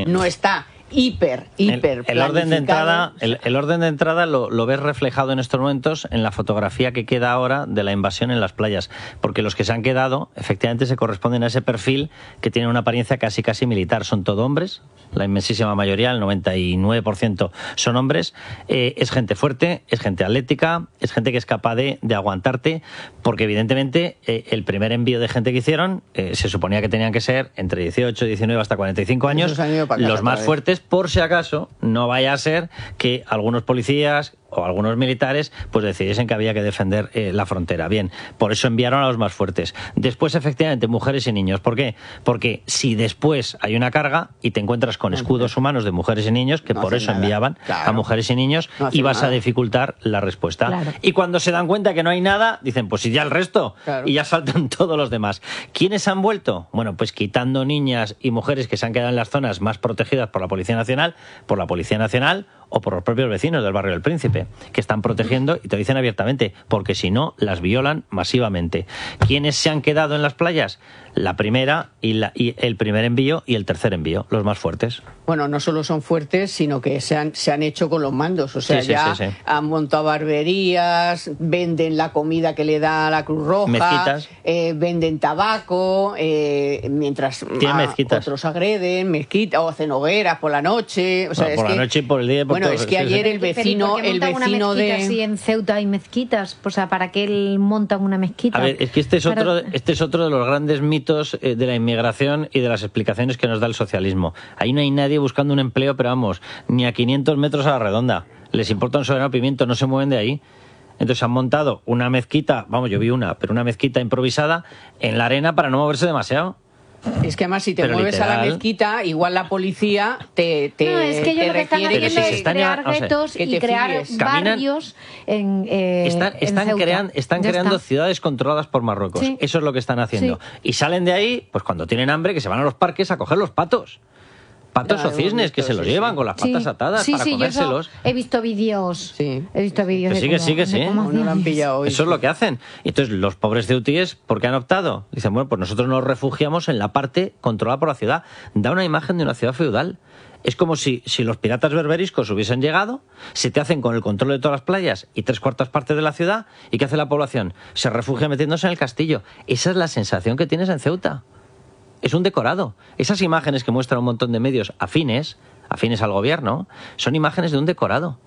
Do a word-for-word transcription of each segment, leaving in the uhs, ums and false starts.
no está hiper, hiper el, el orden de entrada, el, el orden de entrada lo, lo ves reflejado en estos momentos en la fotografía que queda ahora de la invasión en las playas, porque los que se han quedado efectivamente se corresponden a ese perfil que tiene una apariencia casi casi militar. Son todo hombres, la inmensísima mayoría, el noventa y nueve por ciento son hombres. Eh, es gente fuerte, es gente atlética, es gente que es capaz de, de aguantarte, porque evidentemente eh, el primer envío de gente que hicieron eh, se suponía que tenían que ser entre dieciocho, diecinueve hasta cuarenta y cinco años, los más fuertes, por si acaso no vaya a ser que algunos policías o algunos militares pues decidiesen que había que defender eh, la frontera. Bien, por eso enviaron a los más fuertes. Después, efectivamente, mujeres y niños. ¿Por qué? Porque si después hay una carga y te encuentras con escudos humanos de mujeres y niños, que no por eso nada. enviaban Claro. a mujeres y niños, no y vas nada. a dificultar la respuesta. Claro. Y cuando se dan cuenta que no hay nada, dicen, pues y ya el resto. Claro. Y ya saltan todos los demás. ¿Quiénes han vuelto? Bueno, pues quitando niñas y mujeres que se han quedado en las zonas más protegidas por la Policía Nacional, por la Policía Nacional o por los propios vecinos del barrio del Príncipe, que están protegiendo y te dicen abiertamente, porque si no, las violan masivamente. ¿Quiénes se han quedado en las playas? La primera y, la, y el primer envío y el tercer envío, los más fuertes. Bueno, no solo son fuertes, sino que se han, se han hecho con los mandos. O sea, Sí, sí, ya sí, sí. han montado barberías, venden la comida que le da la Cruz Roja, Mezquitas. eh, venden tabaco, eh, mientras Tiene a- mezquitas. otros agreden, mezquitas, o hacen hogueras por la noche. O sea, Bueno, es por que, la noche y por el día y por Bueno, todo. es que Sí, sí. ayer el Pero, ¿y vecino, por qué el montan vecino una mezquita de... si en Ceuta hay mezquitas? O sea, ¿para qué él montan una mezquita? A ver, es que este es Para- otro, este es otro de los grandes mitos eh, de la inmigración y de las explicaciones que nos da el socialismo. Ahí no hay nadie buscando un empleo, pero vamos, ni a quinientos metros a la redonda. Les importa un soberano pimiento, no se mueven de ahí. Entonces han montado una mezquita, vamos, yo vi una, pero una mezquita improvisada en la arena para no moverse demasiado. Es que además si te Pero mueves a la literal. mezquita, igual la policía te, te No, es que ellos te lo que están requiere haciendo Pero si se es están crear ya- o sea, guetos que y te crear fíes. Caminan- barrios en, eh, Están, en están, Ceuta. crean- están Ya creando está. ciudades controladas por Marruecos. Sí. Eso es lo que están haciendo. Sí. Y salen de ahí, pues cuando tienen hambre, que se van a los parques a coger los patos. Patos Ya, o cisnes, hemos que visto, se los sí, llevan sí. con las patas Sí. atadas sí, para sí, yo eso comérselos. he visto vídeos. Sí. He visto vídeos Que de sí, que cómo- sí, que de sí. cómo No lo han hacían pillado hoy. Eso es lo que hacen. Entonces, los pobres ceutíes, ¿por qué han optado? Dicen, bueno, pues nosotros nos refugiamos en la parte controlada por la ciudad. Da una imagen de una ciudad feudal. Es como si, si los piratas berberiscos hubiesen llegado, se te hacen con el control de todas las playas y tres cuartas partes de la ciudad, ¿y qué hace la población? Se refugia metiéndose en el castillo. Esa es la sensación que tienes en Ceuta. Es un decorado. Esas imágenes que muestran un montón de medios afines, afines al gobierno, son imágenes de un decorado.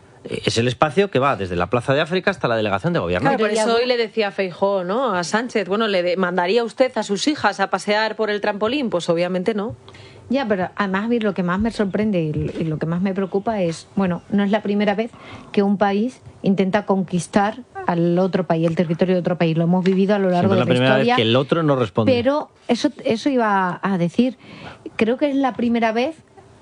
Es el espacio que va desde la Plaza de África hasta la delegación de gobierno. Claro, por eso hoy le decía a Feijóo, ¿no? A Sánchez, bueno, ¿le de- mandaría usted a sus hijas a pasear por el trampolín? Pues obviamente no. Ya, pero además a mí lo que más me sorprende y y lo que más me preocupa es, bueno, no es la primera vez que un país intenta conquistar al otro país, el territorio de otro país. Lo hemos vivido a lo largo Siempre de la la primera historia. vez que el otro no responde. Pero eso, eso iba a decir. Creo que es la primera vez,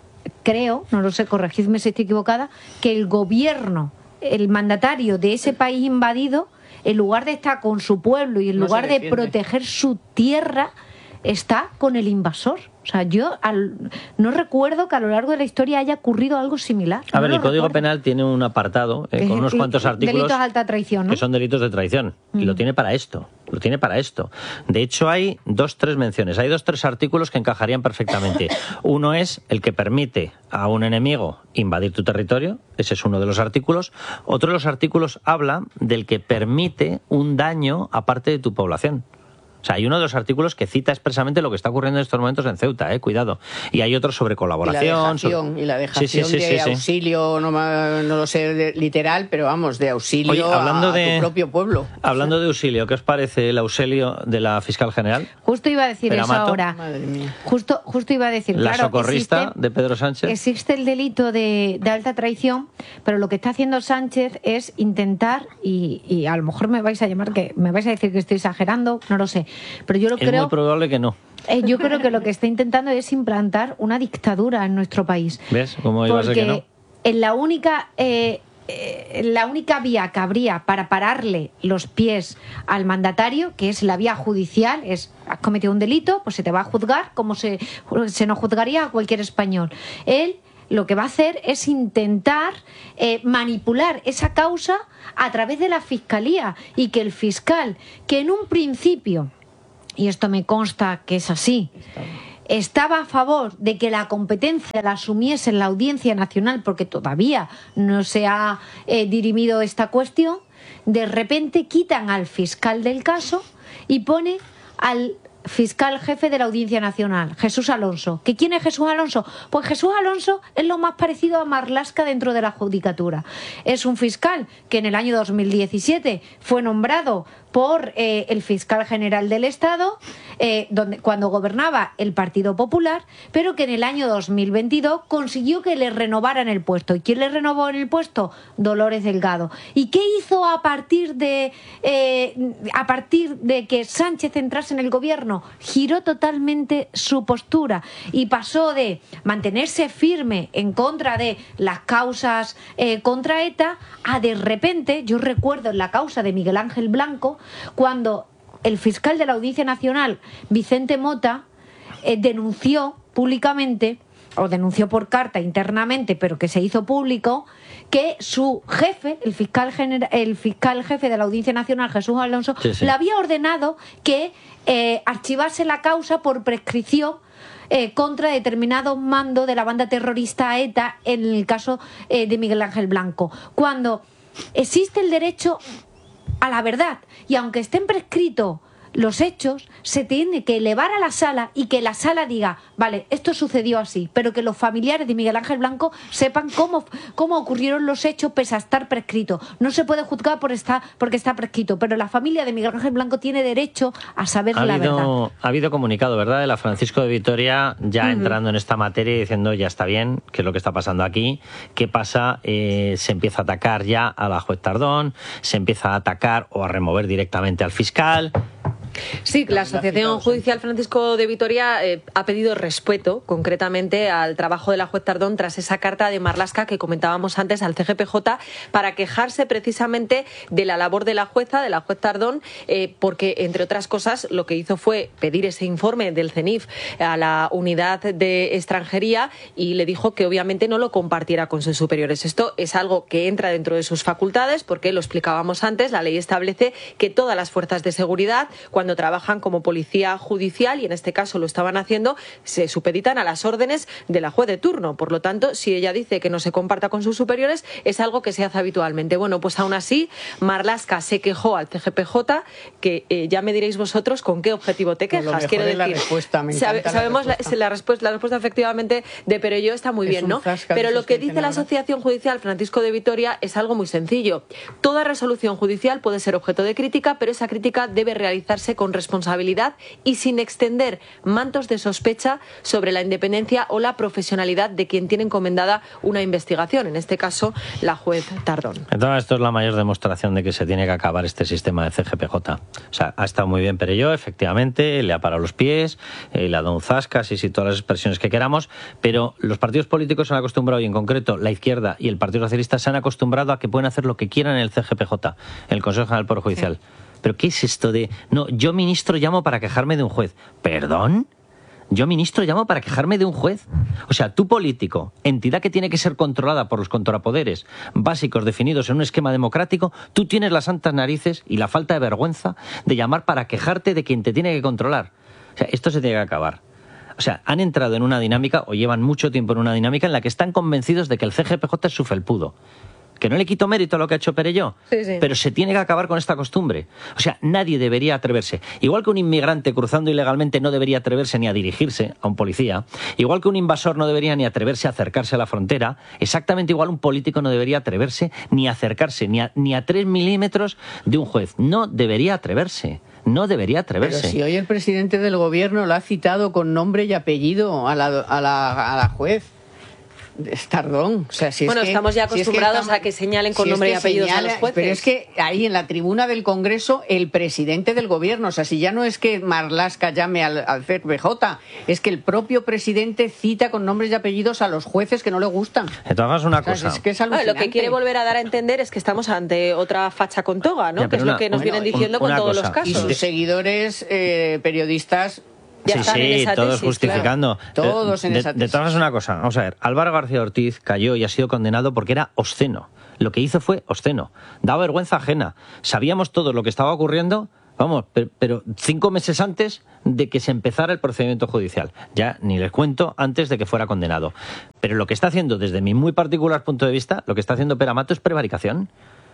creo, no lo sé, corregidme si estoy equivocada, que el gobierno, el mandatario de ese país invadido, en lugar de estar con su pueblo y en No se lugar de defiende. proteger su tierra, está con el invasor. O sea, yo al- no recuerdo que a lo largo de la historia haya ocurrido algo similar. A No ver, lo el Código recuerdo. Penal tiene un apartado eh, Que con es unos el- cuantos artículos Delitos de alta traición, ¿no? que son delitos de traición. Y Mm. lo tiene para esto. Lo tiene para esto. De hecho, hay dos, tres menciones. Hay dos, tres artículos que encajarían perfectamente. Uno es el que permite a un enemigo invadir tu territorio. Ese es uno de los artículos. Otro de los artículos habla del que permite un daño a parte de tu población. O sea, hay uno de los artículos que cita expresamente lo que está ocurriendo en estos momentos en Ceuta, eh, cuidado. Y hay otro sobre Y la colaboración. dejación, sobre- y la Sí, dejación sí, sí, de sí, sí. auxilio, no, ma- no lo sé de- literal, pero vamos, de auxilio Oye, hablando a de- tu propio pueblo. Hablando de auxilio, ¿qué os parece el auxilio de la fiscal general? Justo iba a decir Pero eso Amato. ahora. Madre mía. Justo, justo iba a decir, La claro, socorrista existe- de Pedro Sánchez. Existe el delito de, de alta traición, pero lo que está haciendo Sánchez es intentar, y, y a lo mejor me vais a llamar que me vais a decir que estoy exagerando, no lo sé, pero yo lo Es creo, muy probable que no. eh, yo creo que lo que está intentando es implantar una dictadura en nuestro país. ¿Ves cómo iba a ser que Porque no? en la única eh, eh, la única vía que habría para pararle los pies al mandatario, que es la vía judicial, es has cometido un delito, pues se te va a juzgar como se, se nos juzgaría a cualquier español. Él lo que va a hacer es intentar eh, manipular esa causa a través de la fiscalía y que el fiscal, que en un principio, y esto me consta que es así, estaba a favor de que la competencia la asumiese la Audiencia Nacional, porque todavía no se ha eh, dirimido esta cuestión, de repente quitan al fiscal del caso y pone al fiscal jefe de la Audiencia Nacional, Jesús Alonso. ¿Que quién es Jesús Alonso? Pues Jesús Alonso es lo más parecido a Marlaska dentro de la judicatura. Es un fiscal que en el año dos mil diecisiete fue nombrado por eh, el fiscal general del Estado, eh, donde, cuando gobernaba el Partido Popular, pero que en el año dos mil veintidós consiguió que le renovaran el puesto. ¿Y quién le renovó en el puesto? Dolores Delgado. ¿Y qué hizo a partir de, eh, a partir de que Sánchez entrase en el gobierno? Giró totalmente su postura y pasó de mantenerse firme en contra de las causas eh, contra ETA a de repente, yo recuerdo en la causa de Miguel Ángel Blanco, cuando el fiscal de la Audiencia Nacional, Vicente Mota, eh, denunció públicamente, o denunció por carta internamente, pero que se hizo público, que su jefe, el fiscal, genera, el fiscal jefe de la Audiencia Nacional, Jesús Alonso, sí, sí. le había ordenado que eh, archivase la causa por prescripción eh, contra determinado mando de la banda terrorista ETA en el caso eh, de Miguel Ángel Blanco. Cuando existe el derecho a la verdad, y aunque estén prescritos los hechos, se tiene que elevar a la sala y que la sala diga, vale, esto sucedió así, pero que los familiares de Miguel Ángel Blanco sepan cómo, cómo ocurrieron los hechos pese a estar prescrito. No se puede juzgar por estar, porque está prescrito, pero la familia de Miguel Ángel Blanco tiene derecho a saber ha la habido, verdad. Ha habido comunicado, ¿verdad?, de la Francisco de Vitoria ya uh-huh. entrando en esta materia y diciendo, ya está bien, qué es lo que está pasando aquí, qué pasa, eh, se empieza a atacar ya a la juez Tardón, se empieza a atacar o a remover directamente al fiscal. Sí, la Asociación Judicial Francisco de Vitoria eh, ha pedido respeto concretamente al trabajo de la juez Tardón tras esa carta de Marlaska que comentábamos antes al C G P J para quejarse precisamente de la labor de la jueza, de la juez Tardón, eh, porque entre otras cosas lo que hizo fue pedir ese informe del CENIF a la unidad de extranjería y le dijo que obviamente no lo compartiera con sus superiores. Esto es algo que entra dentro de sus facultades porque lo explicábamos antes, la ley establece que todas las fuerzas de seguridad, cuando trabajan como policía judicial, y en este caso lo estaban haciendo, se supeditan a las órdenes de la juez de turno. Por lo tanto, si ella dice que no se comparta con sus superiores, es algo que se hace habitualmente. Bueno, pues aún así, Marlaska se quejó al C G P J, que eh, ya me diréis vosotros con qué objetivo te quejas. Quiero decir, la respuesta, me sabe, sabemos la respuesta. La, la respuesta, la respuesta efectivamente de Perelló está muy es bien, ¿no? Pero lo que dice la Asociación Judicial Francisco de Vitoria es algo muy sencillo. Toda resolución judicial puede ser objeto de crítica, pero esa crítica debe realizarse con responsabilidad y sin extender mantos de sospecha sobre la independencia o la profesionalidad de quien tiene encomendada una investigación, en este caso la juez Tardón. Entonces esto es la mayor demostración de que se tiene que acabar este sistema de C G P J. O sea, ha estado muy bien Perelló, efectivamente, le ha parado los pies, eh, le ha dado un zascas y sí, todas las expresiones que queramos, pero los partidos políticos se han acostumbrado, y en concreto la izquierda y el Partido Socialista se han acostumbrado a que pueden hacer lo que quieran en el C G P J, el Consejo General del Poder Judicial. Sí. ¿Pero qué es esto de, no, yo ministro llamo para quejarme de un juez? ¿Perdón? Yo ministro llamo para quejarme de un juez. O sea, tú político, entidad que tiene que ser controlada por los contrapoderes básicos definidos en un esquema democrático, tú tienes las santas narices y la falta de vergüenza de llamar para quejarte de quien te tiene que controlar. O sea, esto se tiene que acabar. O sea, han entrado en una dinámica, o llevan mucho tiempo en una dinámica en la que están convencidos de que el C G P J es su felpudo. Que no le quito mérito a lo que ha hecho Perelló, sí, sí. pero se tiene que acabar con esta costumbre. O sea, nadie debería atreverse. Igual que un inmigrante cruzando ilegalmente no debería atreverse ni a dirigirse a un policía, igual que un invasor no debería ni atreverse a acercarse a la frontera, exactamente igual un político no debería atreverse ni a acercarse ni a, ni a tres milímetros de un juez. No debería atreverse. No debería atreverse. Pero si hoy el presidente del gobierno lo ha citado con nombre y apellido a la, a la, a la juez. Es Tardón. O sea, si bueno, es que, estamos ya acostumbrados si es que estamos, a que señalen con si nombre es y apellidos señala, a los jueces. Pero es que ahí en la tribuna del Congreso el presidente del gobierno, o sea, si ya no es que Marlaska llame al, al C G P J, es que el propio presidente cita con nombres y apellidos a los jueces que no le gustan. Entonces, una o sea, cosa. Es que es bueno, lo que quiere volver a dar a entender es que estamos ante otra facha con toga, ¿no? Ya, que es una, lo que nos bueno, vienen diciendo un, con todos cosa. los casos. Y sus seguidores eh, periodistas. Ya sí, sí, todos tesis, justificando. Claro. Todos en de, esa tesis. De todas maneras, una cosa. Vamos a ver, Álvaro García Ortiz cayó y ha sido condenado porque era obsceno. Lo que hizo fue obsceno. Daba vergüenza ajena. Sabíamos todos lo que estaba ocurriendo. vamos, pero, pero cinco meses antes de que se empezara el procedimiento judicial. Ya ni les cuento antes de que fuera condenado. Pero lo que está haciendo, desde mi muy particular punto de vista, lo que está haciendo Pere Mato es prevaricación.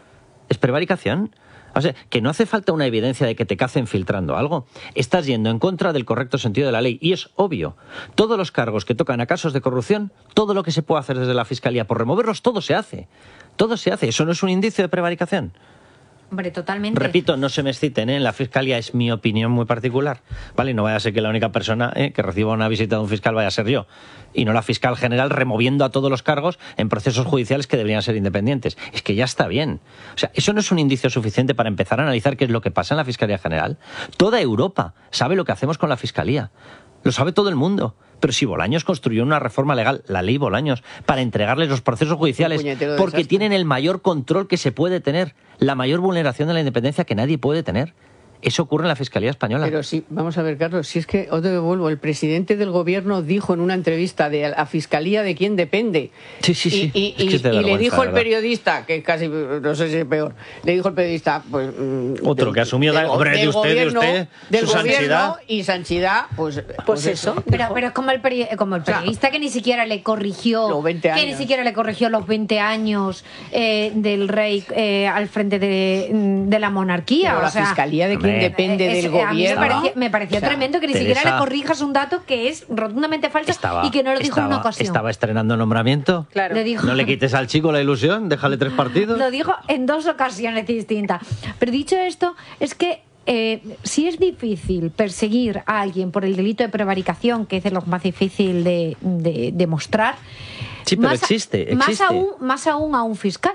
Es prevaricación. O sea, que no hace falta una evidencia de que te cacen filtrando algo. Estás yendo en contra del correcto sentido de la ley. Y es obvio. Todos los cargos que tocan a casos de corrupción, todo lo que se puede hacer desde la Fiscalía por removerlos, todo se hace. Todo se hace. ¿Eso no es un indicio de prevaricación? Hombre, totalmente. Repito, no se me exciten, ¿eh? En la Fiscalía es mi opinión muy particular. Vale, no vaya a ser que la única persona ¿eh? que reciba una visita de un fiscal vaya a ser yo. Y no la fiscal general removiendo a todos los cargos en procesos judiciales que deberían ser independientes. Es que ya está bien. O sea, eso no es un indicio suficiente para empezar a analizar qué es lo que pasa en la Fiscalía General. Toda Europa sabe lo que hacemos con la Fiscalía. Lo sabe todo el mundo. Pero si Bolaños construyó una reforma legal, la ley Bolaños, para entregarles los procesos judiciales, porque tienen el mayor control que se puede tener, la mayor vulneración de la independencia que nadie puede tener. Eso ocurre en la Fiscalía Española. Pero sí, vamos a ver, Carlos, si es que, os devuelvo, el presidente del gobierno dijo en una entrevista de la Fiscalía de quién depende. Sí, sí, sí. Y, y, es que y le dijo el periodista, que casi, no sé si es peor, le dijo el periodista, pues... Otro del, que asumió, del, hombre, del de usted, gobierno, de usted, del su gobierno Sanchidad. Y Sanchidad, pues... Pues, pues eso. eso. Pero, pero es como el, peri como el periodista o sea, que ni siquiera le corrigió... Los veinte años. Que ni siquiera le corrigió los veinte años eh, del rey eh, al frente de, de la monarquía. Pero o la sea, Fiscalía de quién hombre, depende es, del a mí gobierno. me parecía, me parecía o sea, tremendo que ni Teresa, siquiera le corrijas un dato que es rotundamente falso estaba, y que no lo dijo estaba, en una ocasión. ¿Estaba estrenando nombramiento? Claro. Le dijo, No le quites al chico la ilusión, déjale tres partidos. Lo dijo en dos ocasiones distintas. Pero dicho esto, es que eh, si es difícil perseguir a alguien por el delito de prevaricación, que es de lo más difícil de, de demostrar, Sí, pero más, existe, más existe. aún, más aún a un fiscal.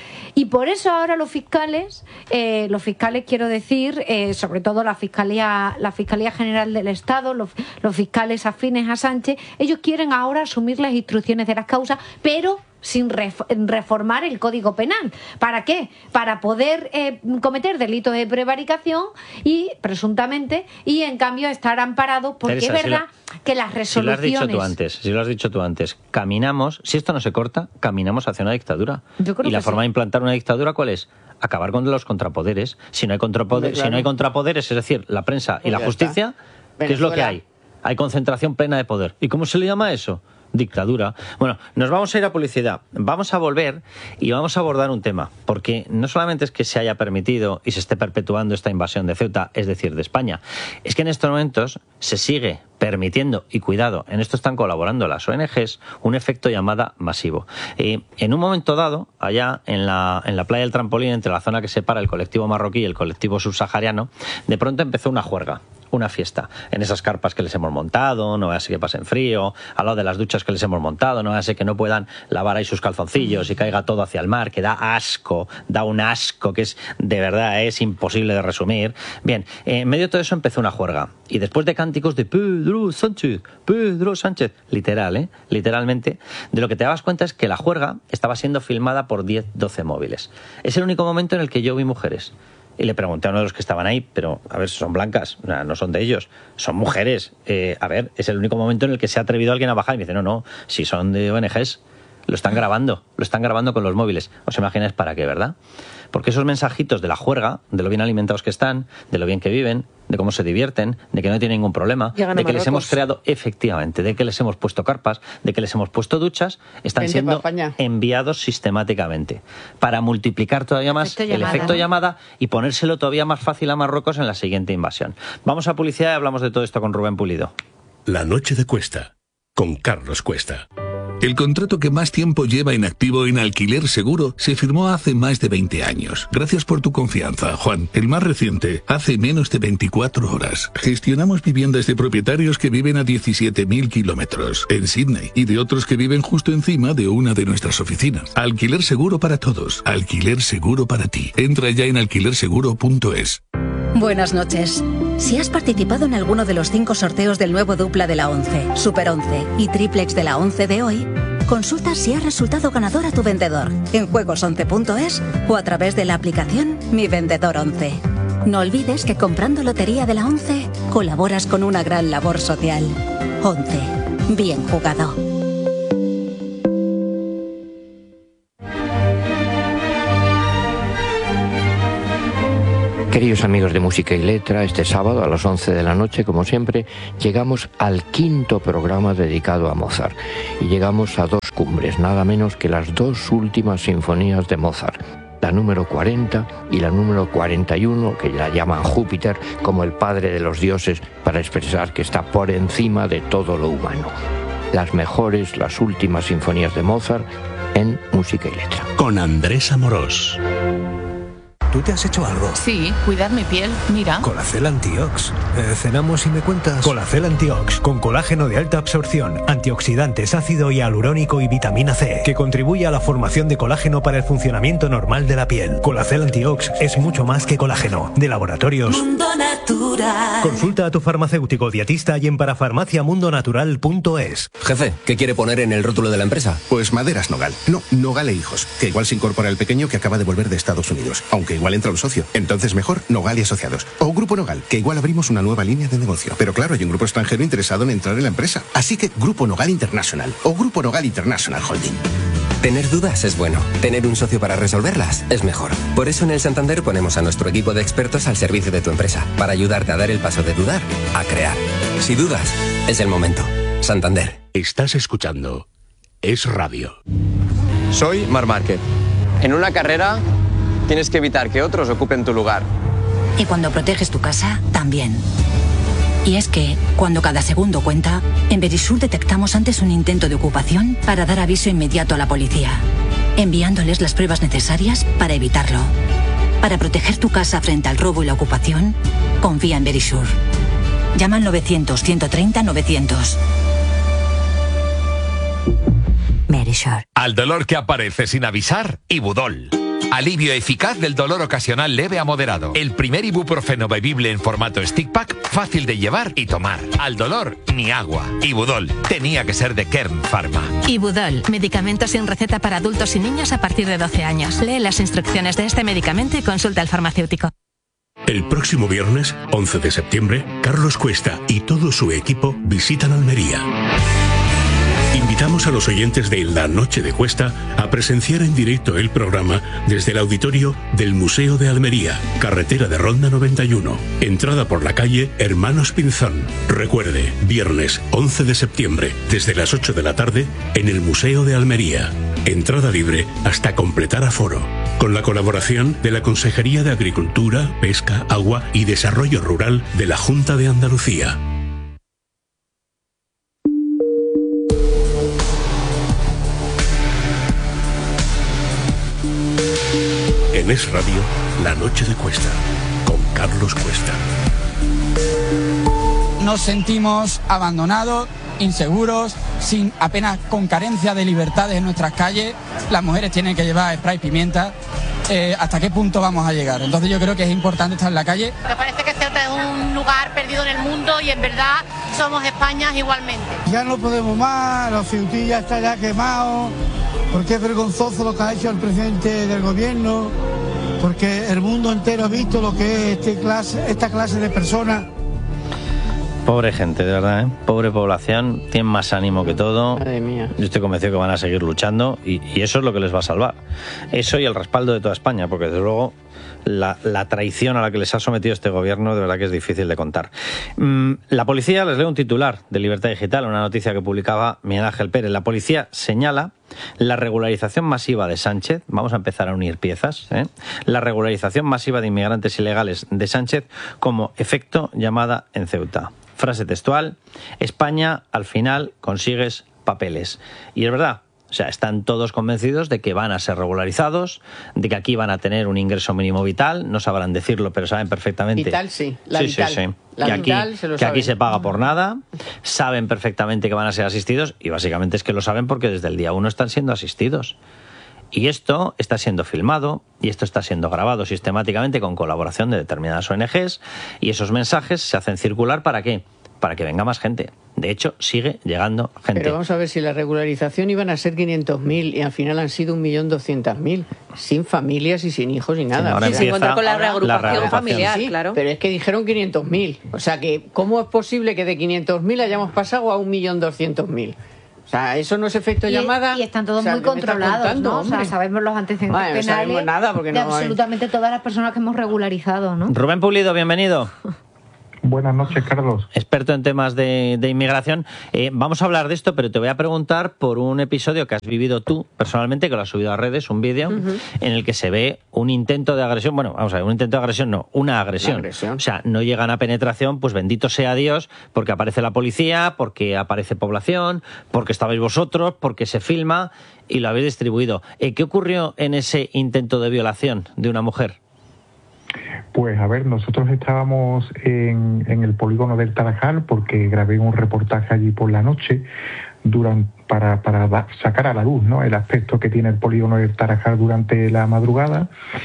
Y por eso ahora los fiscales, eh, los fiscales quiero decir, eh, sobre todo la Fiscalía, la Fiscalía General del Estado, los, los fiscales afines a Sánchez, ellos quieren ahora asumir las instrucciones de las causas, pero sin reformar el Código Penal. ¿Para qué? Para poder eh, cometer delitos de prevaricación y presuntamente, y en cambio estar amparados, porque Teresa, es verdad si lo, que las resoluciones... Si lo has dicho tú antes, si lo has dicho tú antes, caminamos, si esto no se corta, caminamos hacia una dictadura. Yo creo y la que forma sí. de implantar una dictadura, ¿cuál es? Acabar con los contrapoderes. Si no hay contrapoderes, Claro. si no hay contrapoderes, es decir, la prensa y Pues la ya justicia, está. ¿qué es lo que Venezuela. hay? Hay concentración plena de poder. ¿Y cómo se le llama eso? Dictadura. Bueno, nos vamos a ir a publicidad. Vamos a volver y vamos a abordar un tema, porque no solamente es que se haya permitido y se esté perpetuando esta invasión de Ceuta, es decir, de España, es que en estos momentos se sigue permitiendo, y cuidado, en esto están colaborando las O N Ges, un efecto llamada masivo. Eh, en un momento dado, allá en la, en la playa del Trampolín, entre la zona que separa el colectivo marroquí y el colectivo subsahariano, de pronto empezó una juerga, una fiesta, en esas carpas que les hemos montado, no vaya a ser que pasen frío, al lado de las duchas que les hemos montado, no vaya a ser que no puedan lavar ahí sus calzoncillos y caiga todo hacia el mar, que da asco, da un asco que es, de verdad, es imposible de resumir. Bien, en medio de todo eso empezó una juerga, y después de cánticos de Pedro Sánchez, Pedro Sánchez, literal, ¿eh? literalmente, de lo que te dabas cuenta es que la juerga estaba siendo filmada por diez, doce móviles. Es el único momento en el que yo vi mujeres. Y le pregunté a uno de los que estaban ahí, pero a ver, son blancas, no son de ellos, son mujeres. Eh, a ver, es el único momento en el que se ha atrevido alguien a bajar y me dice, no, no, si son de O N Ges, lo están grabando, lo están grabando con los móviles. ¿Os imagináis para qué, verdad? Porque esos mensajitos de la juerga, de lo bien alimentados que están, de lo bien que viven, de cómo se divierten, de que no tienen ningún problema, Llegan a de que les Marruecos. hemos creado, efectivamente, de que les hemos puesto carpas, de que les hemos puesto duchas, están Vente pa' siendo España. enviados sistemáticamente para multiplicar todavía más Efecto el llamada, efecto ¿no? llamada y ponérselo todavía más fácil a Marruecos en la siguiente invasión. Vamos a publicidad y hablamos de todo esto con Rubén Pulido. La noche de Cuesta, con Carlos Cuesta. El contrato que más tiempo lleva en activo en Alquiler Seguro se firmó hace más de veinte años. Gracias por tu confianza, Juan. El más reciente, hace menos de veinticuatro horas. Gestionamos viviendas de propietarios que viven a diecisiete mil kilómetros en Sydney y de otros que viven justo encima de una de nuestras oficinas. Alquiler Seguro para todos. Alquiler Seguro para ti. Entra ya en alquiler seguro punto es. Buenas noches. Si has participado en alguno de los cinco sorteos del nuevo dupla de la once, Super once y Triplex de la once de hoy, consulta si has resultado ganador a tu vendedor en juegos once punto es o a través de la aplicación Mi Vendedor once. No olvides que comprando Lotería de la once colaboras con una gran labor social. once. Bien jugado. Queridos amigos de Música y Letra, este sábado a las once de la noche, como siempre, llegamos al quinto programa dedicado a Mozart. Y llegamos a dos cumbres, nada menos que las dos últimas sinfonías de Mozart. La número cuarenta y la número cuarenta y uno, que la llaman Júpiter como el padre de los dioses, para expresar que está por encima de todo lo humano. Las mejores, las últimas sinfonías de Mozart en Música y Letra. Con Andrés Amorós. ¿Tú te has hecho algo? Sí, cuidar mi piel, mira. Colacel Antiox. Eh, cenamos y me cuentas. Colacel Antiox, con colágeno de alta absorción, antioxidantes, ácido hialurónico y vitamina C, que contribuye a la formación de colágeno para el funcionamiento normal de la piel. Colacel Antiox es mucho más que colágeno. De Laboratorios Mundo Natural. Consulta a tu farmacéutico dietista y en parafarmacia mundo natural punto es. Jefe, ¿qué quiere poner en el rótulo de la empresa? Pues Maderas Nogal. No, Nogal e Hijos, que igual se incorpora el pequeño que acaba de volver de Estados Unidos. Aunque igual entra un socio. Entonces mejor Nogal y Asociados. O Grupo Nogal, que igual abrimos una nueva línea de negocio. Pero claro, hay un grupo extranjero interesado en entrar en la empresa. Así que Grupo Nogal International o Grupo Nogal International Holding. Tener dudas es bueno. Tener un socio para resolverlas es mejor. Por eso en el Santander ponemos a nuestro equipo de expertos al servicio de tu empresa, para ayudarte a dar el paso de dudar a crear. Si dudas, es el momento. Santander. Estás escuchando Es Radio. Soy Marc Márquez. En una carrera tienes que evitar que otros ocupen tu lugar. Y cuando proteges tu casa, también. Y es que, cuando cada segundo cuenta, en Verisur detectamos antes un intento de ocupación para dar aviso inmediato a la policía, enviándoles las pruebas necesarias para evitarlo. Para proteger tu casa frente al robo y la ocupación, confía en Verisur. Llama al novecientos, ciento treinta, novecientos. Verisur. Al dolor que aparece sin avisar, Ibudol. Alivio eficaz del dolor ocasional leve a moderado. El primer ibuprofeno bebible en formato stick pack, fácil de llevar y tomar. Al dolor, ni agua. Ibudol, tenía que ser de Kern Pharma. Ibudol, medicamento sin receta para adultos y niños a partir de doce años. Lee las instrucciones de este medicamento y consulta al farmacéutico. El próximo viernes, once de septiembre, Carlos Cuesta y todo su equipo visitan Almería. Invitamos a los oyentes de La Noche de Cuesta a presenciar en directo el programa desde el auditorio del Museo de Almería, carretera de Ronda noventa y uno, entrada por la calle Hermanos Pinzón. Recuerde, viernes once de septiembre, desde las ocho de la tarde, en el Museo de Almería. Entrada libre hasta completar aforo. Con la colaboración de la Consejería de Agricultura, Pesca, Agua y Desarrollo Rural de la Junta de Andalucía. En Es Radio, La Noche de Cuesta, con Carlos Cuesta. Nos sentimos abandonados, inseguros, sin apenas con carencia de libertades en nuestras calles. Las mujeres tienen que llevar spray pimienta. Eh, ¿Hasta qué punto vamos a llegar? Entonces yo creo que es importante estar en la calle. Me parece que Ceuta es un lugar perdido en el mundo y en verdad somos España igualmente. Ya no podemos más, los Ceutillas están ya quemados, porque es vergonzoso lo que ha hecho el presidente del gobierno, porque el mundo entero ha visto lo que es este clase, esta clase de personas. Pobre gente, de verdad, ¿eh? Pobre población, tienen más ánimo que todo. Madre mía. Yo estoy convencido que van a seguir luchando y, y eso es lo que les va a salvar. Eso y el respaldo de toda España, porque desde luego la, la traición a la que les ha sometido este gobierno de verdad que es difícil de contar. Mm, la policía, les leo un titular de Libertad Digital, una noticia que publicaba Miguel Ángel Pérez. La policía señala la regularización masiva de Sánchez, vamos a empezar a unir piezas, ¿eh? La regularización masiva de inmigrantes ilegales de Sánchez como efecto llamada en Ceuta. Frase textual: España al final consigues papeles. Y es verdad, o sea, están todos convencidos de que van a ser regularizados, de que aquí van a tener un ingreso mínimo vital, no sabrán decirlo, pero saben perfectamente. Vital sí, la sí, vital. Sí, sí. La que aquí, vital se lo que aquí saben. se paga por nada, saben perfectamente que van a ser asistidos y básicamente es que lo saben porque desde el día uno están siendo asistidos. Y esto está siendo filmado y esto está siendo grabado sistemáticamente con colaboración de determinadas O N Ges y esos mensajes se hacen circular ¿para qué? Para que venga más gente. De hecho, sigue llegando gente. Pero vamos a ver, si la regularización iban a ser quinientos mil y al final han sido un millón doscientos mil, sin familias y sin hijos y nada. Sí, ahora O sea, sin contar con la reagrupación, la reagrupación familiar, sí, claro. Pero es que dijeron quinientos mil. O sea que, ¿cómo es posible que de quinientos mil hayamos pasado a un millón doscientos mil? O sea, eso no es efecto y, llamada. Y están todos o sea, muy controlados, contando, ¿no? O sea, sabemos los antecedentes vale, penales no sabemos nada porque de no absolutamente hay... todas las personas que hemos regularizado, ¿no? Rubén Pulido, bienvenido. Buenas noches, Carlos. Experto en temas de, de inmigración. Eh, vamos a hablar de esto, pero te voy a preguntar por un episodio que has vivido tú personalmente, que lo has subido a redes, un vídeo, uh-huh. en el que se ve un intento de agresión. Bueno, vamos a ver, un intento de agresión, no, una agresión. agresión. O sea, no llegan a penetración, pues bendito sea Dios, porque aparece la policía, porque aparece población, porque estabais vosotros, porque se filma y lo habéis distribuido. Eh, ¿Qué ocurrió en ese intento de violación de una mujer? Pues a ver, nosotros estábamos en, en el polígono del Tarajal porque grabé un reportaje allí por la noche durante, para, para da, sacar a la luz, ¿no?, el aspecto que tiene el polígono del Tarajal durante la madrugada,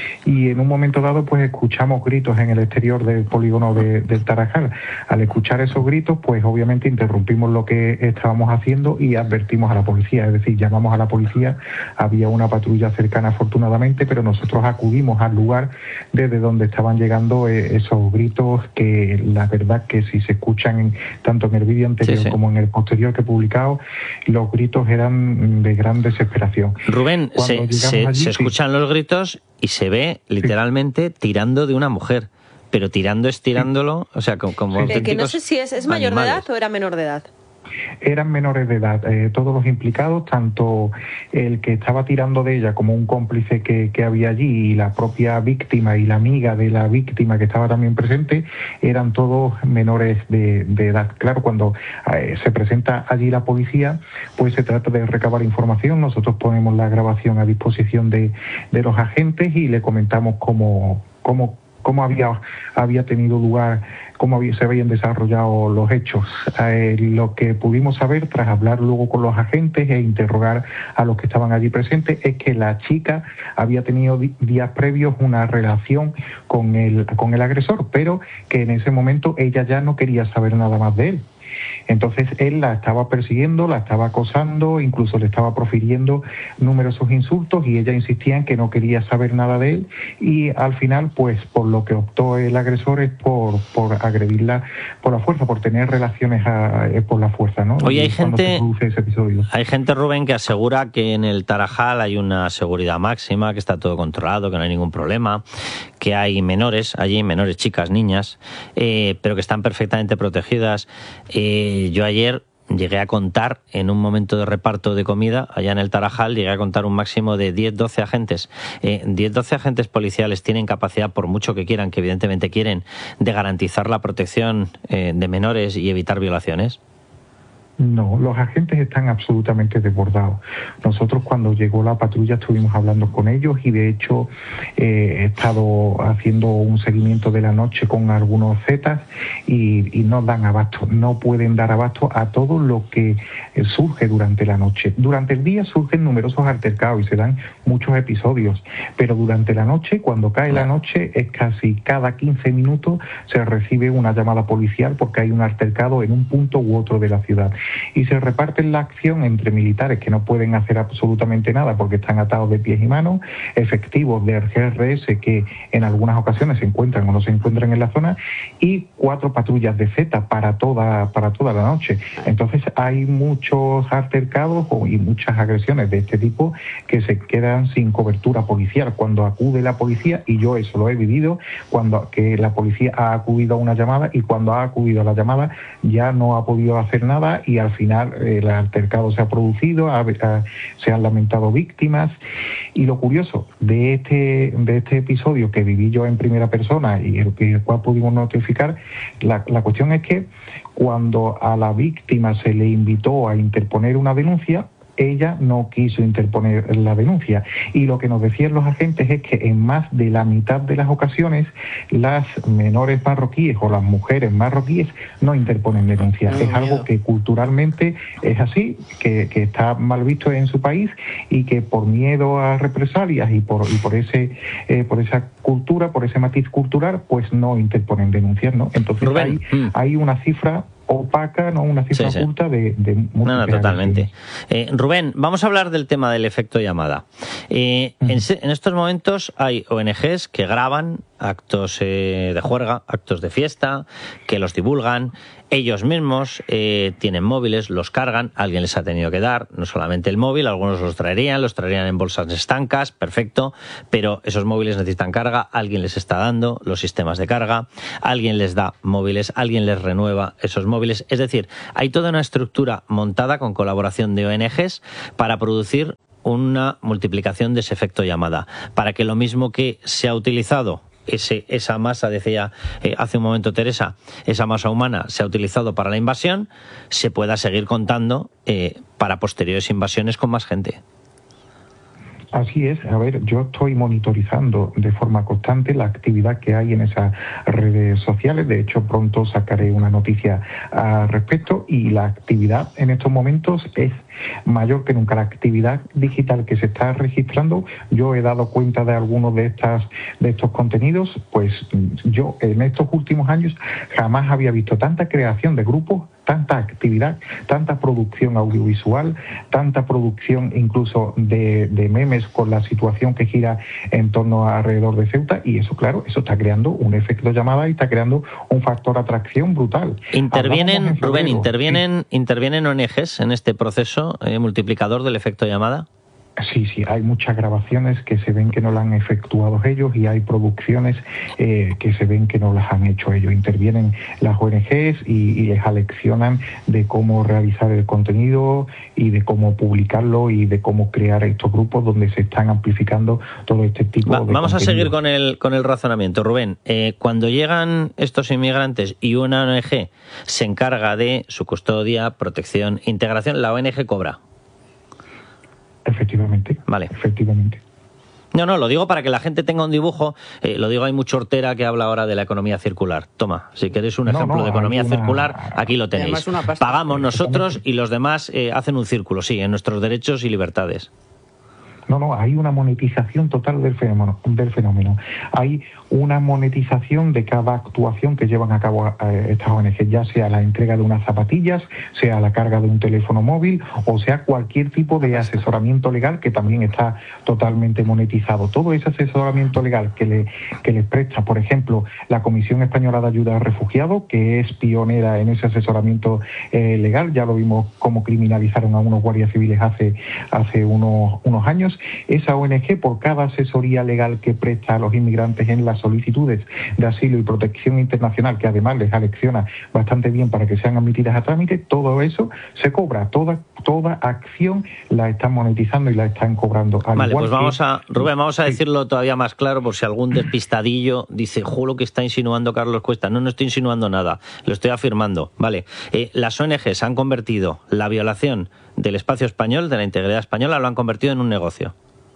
y en un momento dado pues escuchamos gritos en el exterior del polígono de, del Tarajal. Al escuchar esos gritos pues obviamente interrumpimos lo que estábamos haciendo y advertimos a la policía, es decir, llamamos a la policía. Había una patrulla cercana afortunadamente, pero nosotros acudimos al lugar desde donde estaban llegando eh, esos gritos, que la verdad que si se escuchan en, tanto en el vídeo anterior sí, sí. como en el posterior que he publicado, los gritos eran de gran desesperación. Rubén, se, se, allí, se escuchan sí. los gritos y se ve literalmente sí. tirando de una mujer, pero tirando es tirándolo, o sea, como, como auténticos que no sé si es, es mayor animales. de edad o era menor de edad. Eran menores de edad, eh, todos los implicados, tanto el que estaba tirando de ella como un cómplice que, que había allí, y la propia víctima y la amiga de la víctima que estaba también presente, eran todos menores de, de edad. Claro, cuando eh, se presenta allí la policía, pues se trata de recabar información. Nosotros ponemos la grabación a disposición de, de los agentes y le comentamos cómo, cómo, cómo había, había tenido lugar, cómo se habían desarrollado los hechos. Eh, lo que pudimos saber tras hablar luego con los agentes e interrogar a los que estaban allí presentes es que la chica había tenido días previos una relación con el, con el agresor, pero que en ese momento ella ya no quería saber nada más de él. Entonces él la estaba persiguiendo, la estaba acosando, incluso le estaba profiriendo numerosos insultos, y ella insistía en que no quería saber nada de él, y al final pues por lo que optó el agresor es por, por agredirla por la fuerza, por tener relaciones a, eh, por la fuerza, ¿no? Oye, hay gente, hay gente, Rubén, que asegura que en el Tarajal hay una seguridad máxima, que está todo controlado, que no hay ningún problema, que hay menores allí, menores, chicas, niñas, eh, pero que están perfectamente protegidas. Eh, yo ayer llegué a contar, en un momento de reparto de comida allá en el Tarajal, llegué a contar un máximo de diez doce agentes. Eh, diez doce agentes policiales tienen capacidad, por mucho que quieran, que evidentemente quieren, de garantizar la protección eh, de menores y evitar violaciones. No, los agentes están absolutamente desbordados. Nosotros cuando llegó la patrulla estuvimos hablando con ellos y de hecho eh, he estado haciendo un seguimiento de la noche con algunos zetas y, y no dan abasto, no pueden dar abasto a todo lo que eh, surge durante la noche. Durante el día surgen numerosos altercados y se dan muchos episodios, pero durante la noche, cuando cae la noche, es casi cada quince minutos se recibe una llamada policial porque hay un altercado en un punto u otro de la ciudad. Y se reparten la acción entre militares que no pueden hacer absolutamente nada porque están atados de pies y manos, efectivos del G R S que en algunas ocasiones se encuentran o no se encuentran en la zona, y cuatro patrullas de Z para toda, para toda la noche. Entonces hay muchos altercados y muchas agresiones de este tipo que se quedan sin cobertura policial. Cuando acude la policía, y yo eso lo he vivido, cuando que la policía ha acudido a una llamada y cuando ha acudido a la llamada ya no ha podido hacer nada, y al final eh, el altercado se ha producido, ha, ha, se han lamentado víctimas. Y lo curioso de este de este episodio que viví yo en primera persona y el, el cual pudimos notificar, la, la cuestión es que cuando a la víctima se le invitó a interponer una denuncia, ella no quiso interponer la denuncia, y lo que nos decían los agentes es que en más de la mitad de las ocasiones las menores marroquíes o las mujeres marroquíes no interponen denuncia. Oh, es algo miedo. que culturalmente es así, que, que está mal visto en su país, y que por miedo a represalias y por y por ese eh, por esa cultura, por ese matiz cultural, pues no interponen denuncias, ¿no? Entonces hay, mm. hay una cifra opaca, no una cifra sí, sí. oculta de, de no, no, totalmente. Eh, Rubén, vamos a hablar del tema del efecto llamada. Eh, uh-huh. en, en estos momentos hay O N Ges que graban actos eh, de juerga, actos de fiesta, que los divulgan. Ellos mismos eh, tienen móviles, los cargan, alguien les ha tenido que dar, no solamente el móvil, algunos los traerían, los traerían en bolsas estancas, perfecto, pero esos móviles necesitan carga, alguien les está dando los sistemas de carga, alguien les da móviles, alguien les renueva esos móviles. Es decir, hay toda una estructura montada con colaboración de O N Ges para producir una multiplicación de ese efecto llamada, para que lo mismo que se ha utilizado Ese, esa masa, decía eh, hace un momento Teresa, esa masa humana se ha utilizado para la invasión, se pueda seguir contando eh, para posteriores invasiones con más gente. Así es, a ver, yo estoy monitorizando de forma constante la actividad que hay en esas redes sociales, de hecho pronto sacaré una noticia al respecto y la actividad en estos momentos es mayor que nunca. La actividad digital que se está registrando, yo he dado cuenta de algunos de estas de estos contenidos, pues yo en estos últimos años jamás había visto tanta creación de grupos, tanta actividad, tanta producción audiovisual, tanta producción incluso de, de memes con la situación que gira en torno a alrededor de Ceuta, y eso, claro, eso está creando un efecto llamada y está creando un factor atracción brutal. ¿Intervienen, Rubén, intervienen, sí. intervienen O N Ges en este proceso eh, multiplicador del efecto llamada? Sí, sí, hay muchas grabaciones que se ven que no las han efectuado ellos y hay producciones eh, que se ven que no las han hecho ellos. Intervienen las O N Ges y, y les aleccionan de cómo realizar el contenido y de cómo publicarlo y de cómo crear estos grupos donde se están amplificando todo este tipo Va, de Vamos contenido. a seguir con el, con el razonamiento, Rubén. Eh, cuando llegan estos inmigrantes y una O N Ge se encarga de su custodia, protección, integración, la O N Ge cobra. Efectivamente. Vale. Efectivamente. No, no, lo digo para que la gente tenga un dibujo. Eh, lo digo, hay mucho hortera que habla ahora de la economía circular. Toma, si queréis un no, ejemplo no, de economía una... circular, aquí lo tenéis. Pagamos nosotros y los demás eh, hacen un círculo, sí, en nuestros derechos y libertades. No, no, hay una monetización total del fenómeno, del fenómeno. Hay una monetización de cada actuación que llevan a cabo eh, estas O N G, ya sea la entrega de unas zapatillas, sea la carga de un teléfono móvil, o sea cualquier tipo de asesoramiento legal que también está totalmente monetizado. Todo ese asesoramiento legal que, le, que les presta, por ejemplo, la Comisión Española de Ayuda a Refugiados, que es pionera en ese asesoramiento eh, legal, ya lo vimos cómo criminalizaron a unos guardias civiles hace, hace unos, unos años. Esa O N G, por cada asesoría legal que presta a los inmigrantes en las solicitudes de asilo y protección internacional, que además les alecciona bastante bien para que sean admitidas a trámite, todo eso se cobra, toda toda acción la están monetizando y la están cobrando. Al vale, igual pues vamos que... a, Rubén, vamos a decirlo todavía más claro por si algún despistadillo dice, juro que está insinuando Carlos Cuesta. No, no estoy insinuando nada, lo estoy afirmando. Vale, eh, las O N Ges han convertido la violación del espacio español, de la integridad española, lo han convertido en un negocio.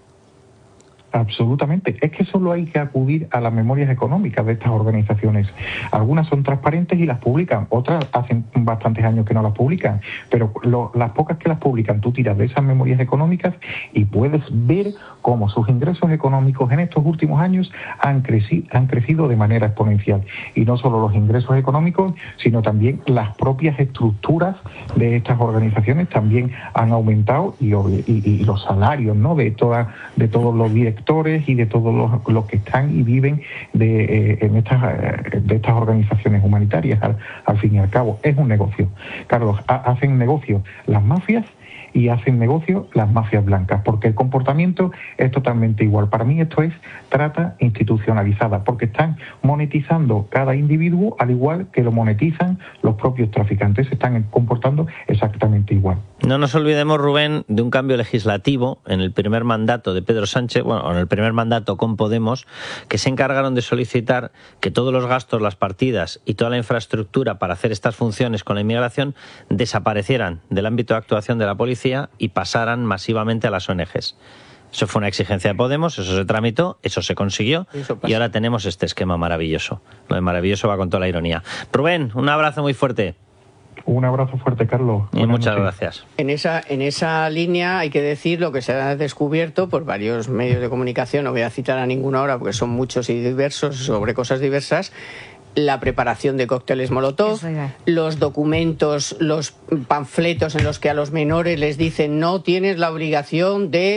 Absolutamente. Es que solo hay que acudir a las memorias económicas de estas organizaciones. Algunas son transparentes y las publican, otras hacen bastantes años que no las publican, pero lo, las pocas que las publican, tú tiras de esas memorias económicas y puedes ver cómo sus ingresos económicos en estos últimos años han crecido, han crecido de manera exponencial. Y no solo los ingresos económicos, sino también las propias estructuras de estas organizaciones también han aumentado y, y, y los salarios, ¿no?, de, toda, de todos los directores y de todos los, los que están y viven de, eh, en estas, eh, de estas organizaciones humanitarias. Al, al fin y al cabo, es un negocio. Carlos, ha, hacen negocio las mafias y hacen negocio las mafias blancas, porque el comportamiento es totalmente igual. Para mí esto es trata institucionalizada, porque están monetizando cada individuo al igual que lo monetizan los propios traficantes, se están comportando exactamente igual. No nos olvidemos, Rubén, de un cambio legislativo en el primer mandato de Pedro Sánchez, bueno, en el primer mandato con Podemos, que se encargaron de solicitar que todos los gastos, las partidas y toda la infraestructura para hacer estas funciones con la inmigración desaparecieran del ámbito de actuación de la policía y pasaran masivamente a las O N Ges. Eso fue una exigencia de Podemos, eso se tramitó, eso se consiguió y ahora tenemos este esquema maravilloso. Lo de maravilloso va con toda la ironía. Rubén, un abrazo muy fuerte. Un abrazo fuerte, Carlos. Y muchas gracias. En esa, en esa línea hay que decir lo que se ha descubierto por varios medios de comunicación, no voy a citar a ninguno ahora porque son muchos y diversos sobre cosas diversas. La preparación de cócteles Molotov, los documentos, los panfletos en los que a los menores les dicen no tienes la obligación de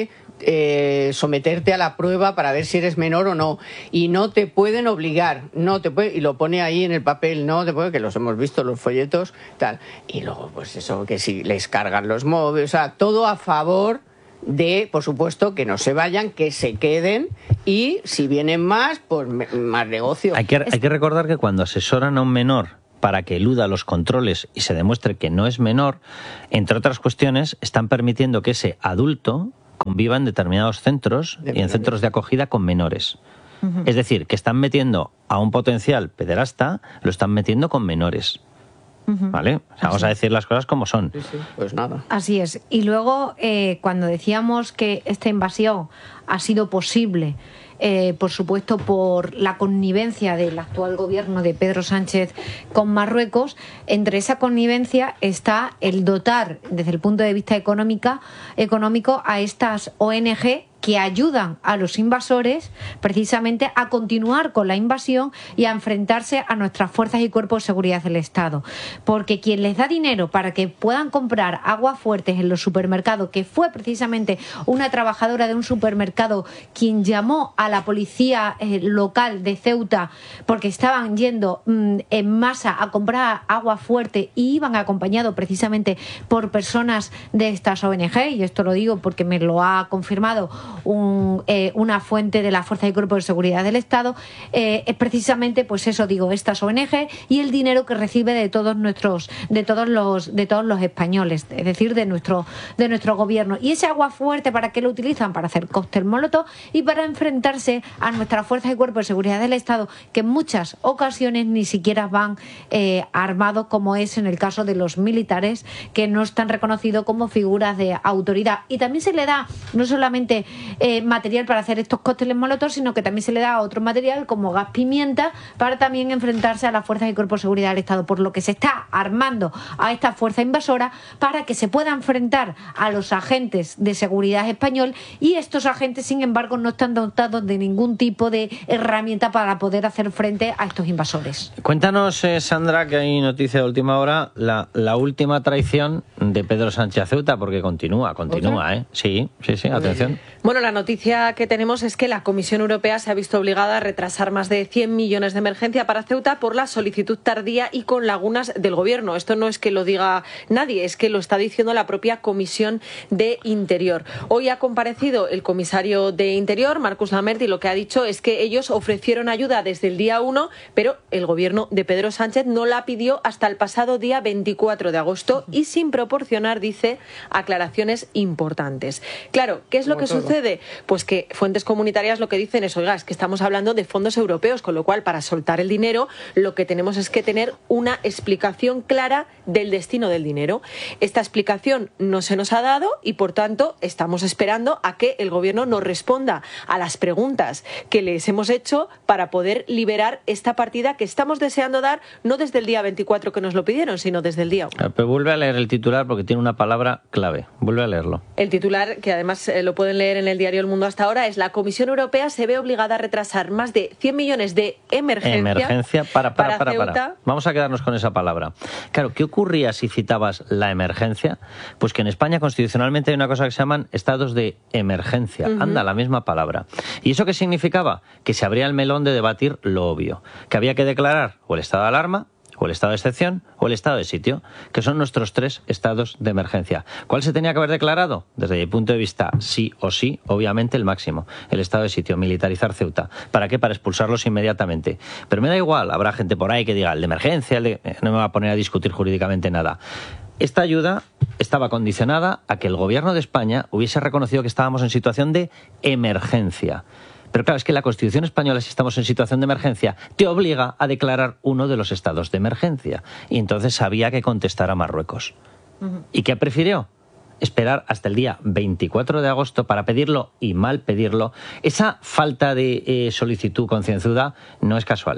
eh, someterte a la prueba para ver si eres menor o no. Y no te pueden obligar, no te puede, y lo pone ahí en el papel, no te puede, que los hemos visto, los folletos, tal. Y luego, pues eso, que si les cargan los móviles, o sea, todo a favor de, por supuesto, que no se vayan, que se queden, y si vienen más, pues más negocio. Hay que, hay que recordar que cuando asesoran a un menor para que eluda los controles y se demuestre que no es menor, entre otras cuestiones, están permitiendo que ese adulto conviva en determinados centros y en centros de acogida con menores. Uh-huh. Es decir, que están metiendo a un potencial pederasta, lo están metiendo con menores. Uh-huh. ¿Vale? O sea, vamos a decir las cosas como son. Sí, sí. Pues nada. Así es. Y luego, eh, cuando decíamos que esta invasión ha sido posible, eh, por supuesto, por la connivencia del actual gobierno de Pedro Sánchez con Marruecos, entre esa connivencia está el dotar, desde el punto de vista económica, económico, a estas O N Ge que ayudan a los invasores precisamente a continuar con la invasión y a enfrentarse a nuestras fuerzas y cuerpos de seguridad del Estado. Porque quien les da dinero para que puedan comprar aguas fuertes en los supermercados, que fue precisamente una trabajadora de un supermercado quien llamó a la policía eh, local de Ceuta porque estaban yendo mmm, en masa a comprar agua fuerte y iban acompañados precisamente por personas de estas O N Ge, y esto lo digo porque me lo ha confirmado Un, eh, una fuente de la Fuerza y Cuerpo de Seguridad del Estado, eh, es precisamente, pues eso digo, estas O N Ge y el dinero que recibe de todos nuestros, de todos los, de todos los españoles, es decir, de nuestro, de nuestro gobierno. Y ese agua fuerte, ¿para qué lo utilizan? Para hacer cóctel molotov y para enfrentarse a nuestras Fuerzas y Cuerpos de Seguridad del Estado, que en muchas ocasiones ni siquiera van eh, armados, como es en el caso de los militares, que no están reconocidos como figuras de autoridad. Y también se le da no solamente Eh, material para hacer estos cócteles molotov, sino que también se le da otro material como gas pimienta para también enfrentarse a las fuerzas y cuerpos de seguridad del Estado, por lo que se está armando a esta fuerza invasora para que se pueda enfrentar a los agentes de seguridad español, y estos agentes, sin embargo, no están dotados de ningún tipo de herramienta para poder hacer frente a estos invasores. Cuéntanos, eh, Sandra, que hay noticia de última hora, la, la última traición de Pedro Sánchez a Ceuta, porque continúa, continúa, ¿eh? Sí, sí, sí, atención. Bueno, la noticia que tenemos es que la Comisión Europea se ha visto obligada a retrasar más de cien millones de emergencia para Ceuta por la solicitud tardía y con lagunas del Gobierno. Esto no es que lo diga nadie, es que lo está diciendo la propia Comisión de Interior. Hoy ha comparecido el comisario de Interior, Marcus Lamert, y lo que ha dicho es que ellos ofrecieron ayuda desde el día uno, pero el Gobierno de Pedro Sánchez no la pidió hasta el pasado día veinticuatro de agosto y sin proporcionar, dice, aclaraciones importantes. Claro, ¿qué es lo que sucede? Pues que fuentes comunitarias lo que dicen es, oiga, es que estamos hablando de fondos europeos, con lo cual para soltar el dinero lo que tenemos es que tener una explicación clara del destino del dinero. Esta explicación no se nos ha dado y por tanto estamos esperando a que el Gobierno nos responda a las preguntas que les hemos hecho para poder liberar esta partida que estamos deseando dar, no desde el día veinticuatro que nos lo pidieron, sino desde el día uno. Pero vuelve a leer el titular porque tiene una palabra clave. Vuelve a leerlo. El titular, que además eh, lo pueden leer en el diario El Mundo hasta ahora, es: la Comisión Europea se ve obligada a retrasar más de cien millones de emergencia. Emergencia, para, para, para, para, para. Vamos a quedarnos con esa palabra. Claro, ¿qué ocurría si citabas la emergencia? Pues que en España constitucionalmente hay una cosa que se llaman estados de emergencia. Uh-huh. Anda, la misma palabra. ¿Y eso qué significaba? Que se abría el melón de debatir lo obvio. Que había que declarar o el estado de alarma, o el estado de excepción, o el estado de sitio, que son nuestros tres estados de emergencia. ¿Cuál se tenía que haber declarado? Desde mi punto de vista, sí o sí, obviamente el máximo, el estado de sitio, militarizar Ceuta. ¿Para qué? Para expulsarlos inmediatamente. Pero me da igual, habrá gente por ahí que diga el de emergencia, el de... no me va a poner a discutir jurídicamente nada. Esta ayuda estaba condicionada a que el Gobierno de España hubiese reconocido que estábamos en situación de emergencia. Pero claro, es que la Constitución española, si estamos en situación de emergencia, te obliga a declarar uno de los estados de emergencia. Y entonces había que contestar a Marruecos. Uh-huh. ¿Y qué prefirió? Esperar hasta el día veinticuatro de agosto para pedirlo y mal pedirlo. Esa falta de eh, solicitud concienzuda no es casual.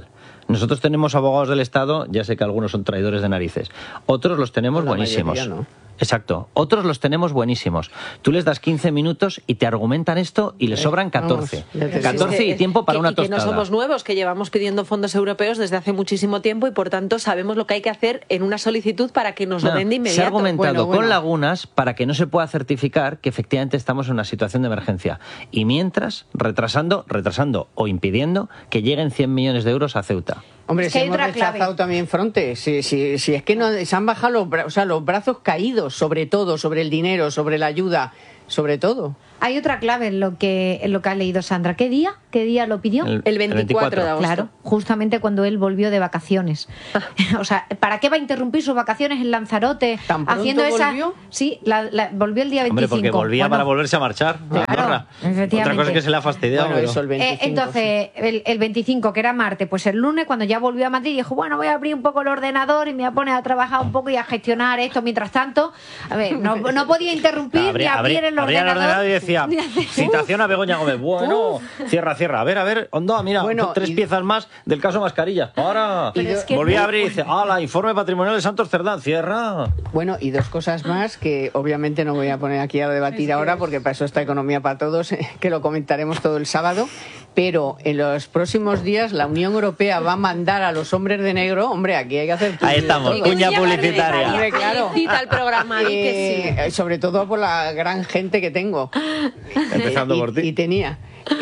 Nosotros tenemos abogados del Estado, ya sé que algunos son traidores de narices, otros los tenemos La buenísimos. mayoría no. Exacto, otros los tenemos buenísimos. Tú les das quince minutos y te argumentan esto y les sobran catorce. Vamos, catorce y tiempo para que, una y que tostada. no somos nuevos, que llevamos pidiendo fondos europeos desde hace muchísimo tiempo y por tanto sabemos lo que hay que hacer en una solicitud para que nos lo No, den de inmediato. se ha argumentado Bueno, bueno. con lagunas para que no se pueda certificar que efectivamente estamos en una situación de emergencia. Y mientras, retrasando, retrasando o impidiendo que lleguen cien millones de euros a Ceuta. Hombre, Es si que hay hemos otra rechazado clave. también Frontex, si, si, si es que no, se han bajado los, bra- o sea, los brazos caídos, sobre todo, sobre el dinero, sobre la ayuda, sobre todo. Hay otra clave en lo que en lo que ha leído Sandra. ¿Qué día? ¿Qué día lo pidió? El- El veinticuatro de agosto. Claro, justamente cuando él volvió de vacaciones. O sea, ¿para qué va a interrumpir sus vacaciones en Lanzarote? ¿Tan pronto haciendo esa volvió? Sí, la- la- volvió el día Hombre, veinticinco. porque volvía Bueno, para volverse a marchar. a Andorra. efectivamente. Otra cosa es que se le ha fastidiado. Bueno, pero- eso el Eh, veinticinco. entonces, el, el veinticinco, que era martes, pues el lunes, cuando ya volvió a Madrid, dijo, bueno, voy a abrir un poco el ordenador y me voy a poner a trabajar un poco y a gestionar esto. Mientras tanto, a ver, no, no podía interrumpir ni Abría, abrir abría- el abría el ordenador. ordenador y decía, ni hacer- citación a Begoña Gómez. Bueno, cierra, cierra. A ver, a ver, Ondoa, mira, Bueno, tres y- piezas más del caso Mascarillas. Para. Pero es que Volví no- a abrir y dice, ¡hala! Informe patrimonial de Santos Cerdán. Cierra. Bueno, y dos cosas más que obviamente no voy a poner aquí a debatir ahora porque para eso está Economía para Todos, que lo comentaremos todo el sábado. Pero en los próximos días la Unión Europea va a mandar a los hombres de negro, hombre, aquí hay que hacer... Ahí estamos, todo. cuña publicitaria. Hombre, claro. Cita el programa, di que sí. Eh, sobre todo por la gran gente que tengo. Empezando Eh, y- por ti. Y tenía.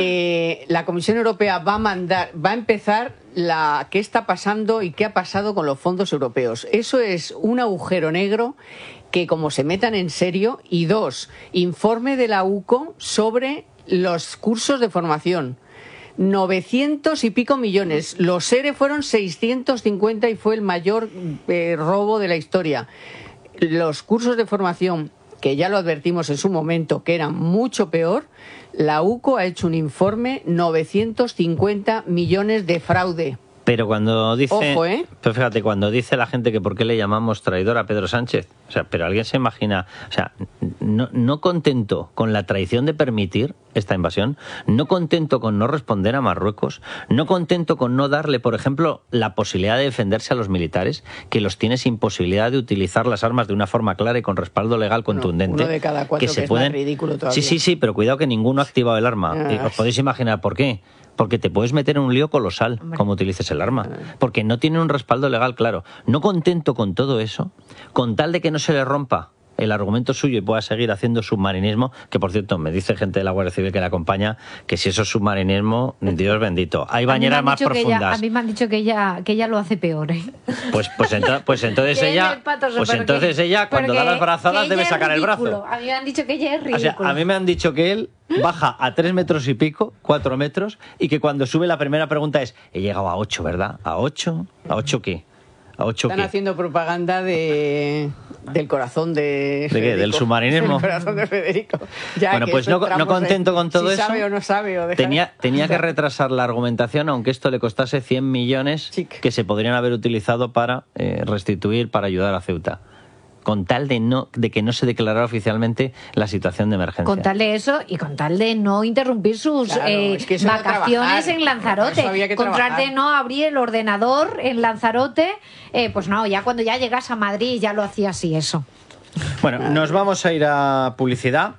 Eh, la Comisión Europea va a mandar, va a empezar la qué está pasando y qué ha pasado con los fondos europeos. Eso es un agujero negro que como se metan en serio. Y dos, informe de la U C O sobre los cursos de formación. novecientos y pico millones. Los E R E fueron seiscientos cincuenta y fue el mayor eh, robo de la historia. Los cursos de formación, que ya lo advertimos en su momento, que eran mucho peor, la U C O ha hecho un informe, novecientos cincuenta millones de fraude. Pero cuando dice, Ojo, ¿eh? pero fíjate, cuando dice la gente que por qué le llamamos traidor a Pedro Sánchez, o sea, pero alguien se imagina, o sea, no, no contento con la traición de permitir esta invasión, no contento con no responder a Marruecos, no contento con no darle, por ejemplo, la posibilidad de defenderse a los militares, que los tiene sin posibilidad de utilizar las armas de una forma clara y con respaldo legal contundente. Uno de cada cuatro, que, se es pueden... más ridículo todavía. Sí, sí, sí, pero cuidado que ninguno ha activado el arma. Ah. Y os podéis imaginar por qué. Porque te puedes meter en un lío colosal como utilices el arma. Porque no tiene un respaldo legal claro. No contento con todo eso, con tal de que no se le rompa el argumento suyo y pueda seguir haciendo submarinismo, que por cierto me dice gente de la Guardia Civil que la acompaña que si eso es submarinismo, Dios bendito. Hay A mí me bañeras han más dicho que ella- profundas. a mí me han dicho que ella, que ella lo hace peor, ¿eh? Pues, pues, ento- pues entonces Que ella, es patoso, pues pero entonces que- ella cuando pero da que- las brazadas que debe ella es sacar el brazo. ridículo. A mí me han dicho que ella es O ridículo. sea, a mí me han dicho que él baja a tres metros y pico, cuatro metros, y que cuando sube la primera pregunta es, he llegado a ocho, ¿verdad? ¿A ocho? ¿A ocho qué? ¿A ocho Están qué? haciendo propaganda de del corazón de ¿De qué? Federico. ¿Del submarinismo? Del corazón de Federico. Ya Bueno, que pues eso no, no entramos contento en con todo si eso, sabe o no sabe o deja- tenía, tenía que retrasar la argumentación, aunque esto le costase cien millones que se podrían haber utilizado para eh, restituir, para ayudar a Ceuta, con tal de no de que no se declarara oficialmente la situación de emergencia. Con tal de eso y con tal de no interrumpir sus Claro, eh, es que eso era vacaciones trabajar. en Lanzarote. Por eso había que Con tal trabajar. de no abrir el ordenador en Lanzarote, eh, pues no, ya cuando ya llegas a Madrid ya lo hacía así eso. Bueno, nos vamos a ir a publicidad.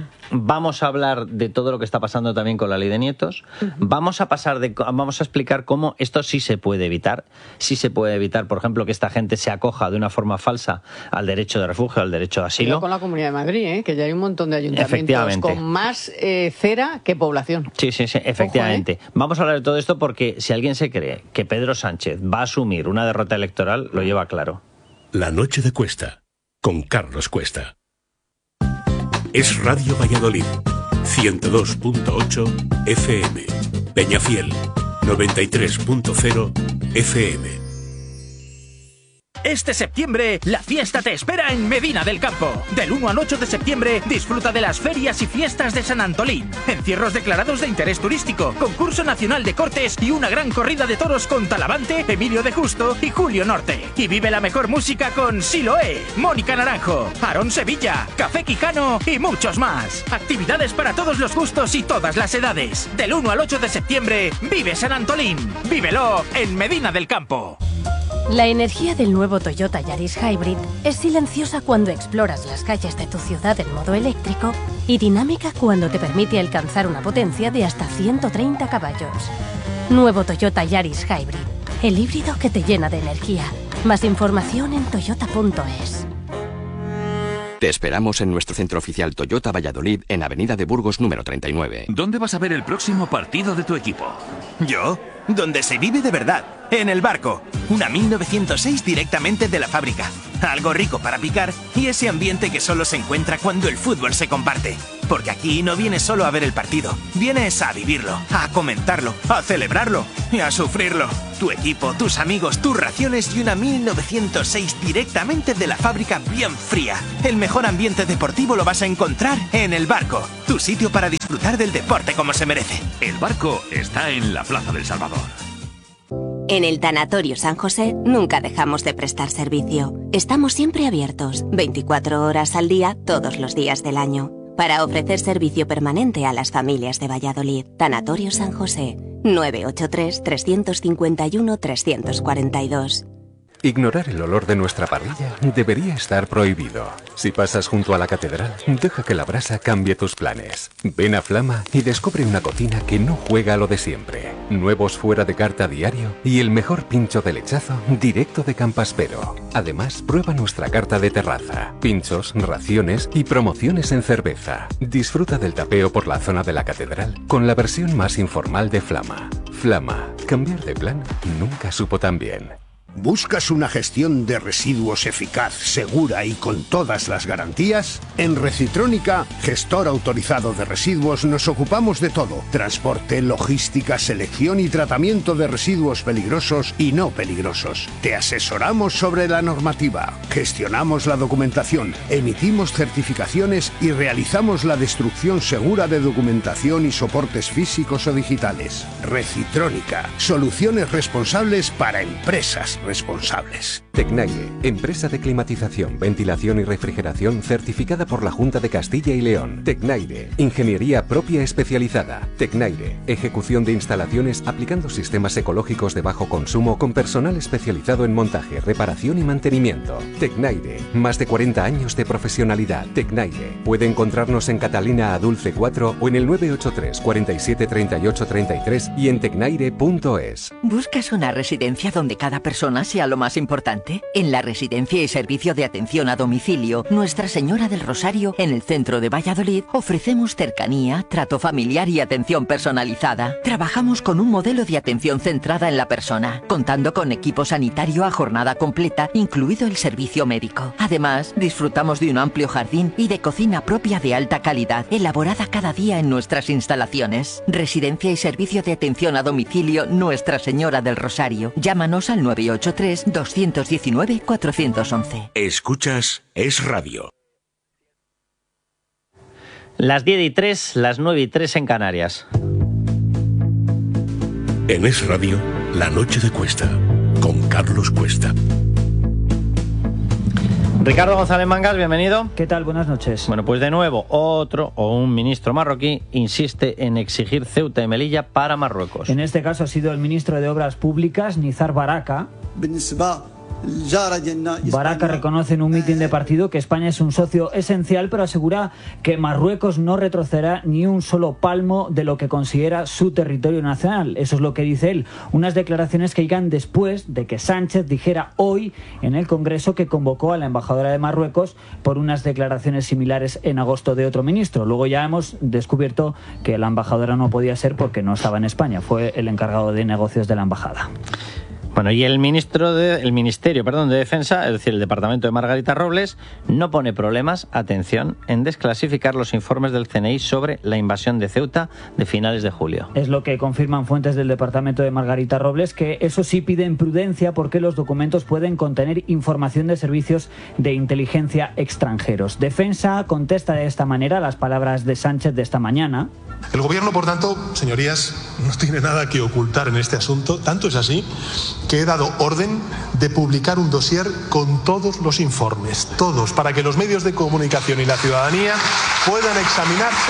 Vamos a hablar de todo lo que está pasando también con la ley de nietos. Vamos a pasar de, vamos a explicar cómo esto sí se puede evitar. Sí se puede evitar, por ejemplo, que esta gente se acoja de una forma falsa al derecho de refugio, al derecho de Cuidado asilo. con la Comunidad de Madrid, ¿eh? Que ya hay un montón de ayuntamientos Efectivamente. con más eh, cera que población. Sí, sí, sí, efectivamente. Vamos a hablar de todo esto porque si alguien se cree que Pedro Sánchez va a asumir una derrota electoral, lo lleva claro. La noche de Cuesta, con Carlos Cuesta. Es Radio Valladolid, ciento dos punto ocho F M. Peñafiel, noventa y tres punto cero F M. Este septiembre, la fiesta te espera en Medina del Campo. Del uno al ocho de septiembre, disfruta de las ferias y fiestas de San Antolín. Encierros declarados de interés turístico, concurso nacional de cortes y una gran corrida de toros con Talavante, Emilio de Justo y Julio Norte. Y vive la mejor música con Siloé, Mónica Naranjo, Aarón Sevilla, Café Quijano y muchos más. Actividades para todos los gustos y todas las edades. Del uno al ocho de septiembre, vive San Antolín. Vívelo en Medina del Campo. La energía del nuevo Toyota Yaris Hybrid es silenciosa cuando exploras las calles de tu ciudad en modo eléctrico y dinámica cuando te permite alcanzar una potencia de hasta ciento treinta caballos. Nuevo Toyota Yaris Hybrid, el híbrido que te llena de energía. Más información en toyota punto es. Te esperamos en nuestro centro oficial Toyota Valladolid en Avenida de Burgos número treinta y nueve. ¿Dónde vas a ver el próximo partido de tu equipo? ¿Yo? Donde se vive de verdad, en el Barco. Una mil novecientos seis directamente de la fábrica. Algo rico para picar y ese ambiente que solo se encuentra cuando el fútbol se comparte. Porque aquí no vienes solo a ver el partido, vienes a vivirlo, a comentarlo, a celebrarlo y a sufrirlo. Tu equipo, tus amigos, tus raciones y una mil novecientos seis directamente de la fábrica bien fría. El mejor ambiente deportivo lo vas a encontrar en el Barco, tu sitio para disfrutar del deporte como se merece. El Barco está en la Plaza del Salvador. En el Tanatorio San José nunca dejamos de prestar servicio. Estamos siempre abiertos, veinticuatro horas al día, todos los días del año, para ofrecer servicio permanente a las familias de Valladolid. Tanatorio San José, nueve ocho tres, tres cinco uno, tres cuatro dos. Ignorar el olor de nuestra parrilla debería estar prohibido. Si pasas junto a la catedral, deja que la brasa cambie tus planes. Ven a Flama y descubre una cocina que no juega a lo de siempre. Nuevos fuera de carta diario y el mejor pincho de lechazo directo de Campaspero. Además, prueba nuestra carta de terraza, pinchos, raciones y promociones en cerveza. Disfruta del tapeo por la zona de la catedral con la versión más informal de Flama. Flama, cambiar de plan nunca supo tan bien. ¿Buscas una gestión de residuos eficaz, segura y con todas las garantías? En Recitrónica, gestor autorizado de residuos, nos ocupamos de todo. Transporte, logística, selección y tratamiento de residuos peligrosos y no peligrosos. Te asesoramos sobre la normativa, gestionamos la documentación, emitimos certificaciones y realizamos la destrucción segura de documentación y soportes físicos o digitales. Recitrónica, soluciones responsables para empresas responsables. Tecnaire, empresa de climatización, ventilación y refrigeración certificada por la Junta de Castilla y León. Tecnaire, ingeniería propia especializada. Tecnaire, ejecución de instalaciones aplicando sistemas ecológicos de bajo consumo con personal especializado en montaje, reparación y mantenimiento. Tecnaire, más de cuarenta años de profesionalidad. Tecnaire, puede encontrarnos en Catalina Adulce cuatro o en el nueve ocho tres, cuarenta y siete, treinta y ocho, treinta y tres y en tecnaire punto es. ¿Buscas una residencia donde cada persona sea lo más importante? En la Residencia y Servicio de Atención a Domicilio Nuestra Señora del Rosario, en el centro de Valladolid, ofrecemos cercanía, trato familiar y atención personalizada. Trabajamos con un modelo de atención centrada en la persona, contando con equipo sanitario a jornada completa, incluido el servicio médico. Además, disfrutamos de un amplio jardín y de cocina propia de alta calidad, elaborada cada día en nuestras instalaciones. Residencia y Servicio de Atención a Domicilio Nuestra Señora del Rosario. Llámanos al nueve ocho tres, dos uno nueve, cuatro once. Escuchas Es Radio. Las diez y tres, las nueve y tres en Canarias. En Es Radio, La Noche de Cuesta, con Carlos Cuesta. Ricardo González Mangas, bienvenido. ¿Qué tal? Buenas noches. Bueno, pues de nuevo, otro o un ministro marroquí insiste en exigir Ceuta y Melilla para Marruecos. En este caso ha sido el ministro de Obras Públicas, Nizar Baraka. Baraka reconoce en un mitin de partido que España es un socio esencial, pero asegura que Marruecos no retrocederá ni un solo palmo de lo que considera su territorio nacional. Eso es lo que dice él. Unas declaraciones que llegan después de que Sánchez dijera hoy en el Congreso que convocó a la embajadora de Marruecos por unas declaraciones similares en agosto de otro ministro. Luego ya hemos descubierto que la embajadora no podía ser porque no estaba en España. Fue el encargado de negocios de la embajada. Bueno, y el ministro de, el Ministerio perdón, de Defensa, es decir, el departamento de Margarita Robles, no pone problemas, atención, en desclasificar los informes del C N I sobre la invasión de Ceuta de finales de julio. Es lo que confirman fuentes del departamento de Margarita Robles, que eso sí piden prudencia porque los documentos pueden contener información de servicios de inteligencia extranjeros. Defensa contesta de esta manera las palabras de Sánchez de esta mañana. El Gobierno, por tanto, señorías, no tiene nada que ocultar en este asunto. Tanto es así que he dado orden de publicar un dossier con todos los informes, todos, para que los medios de comunicación y la ciudadanía puedan examinarse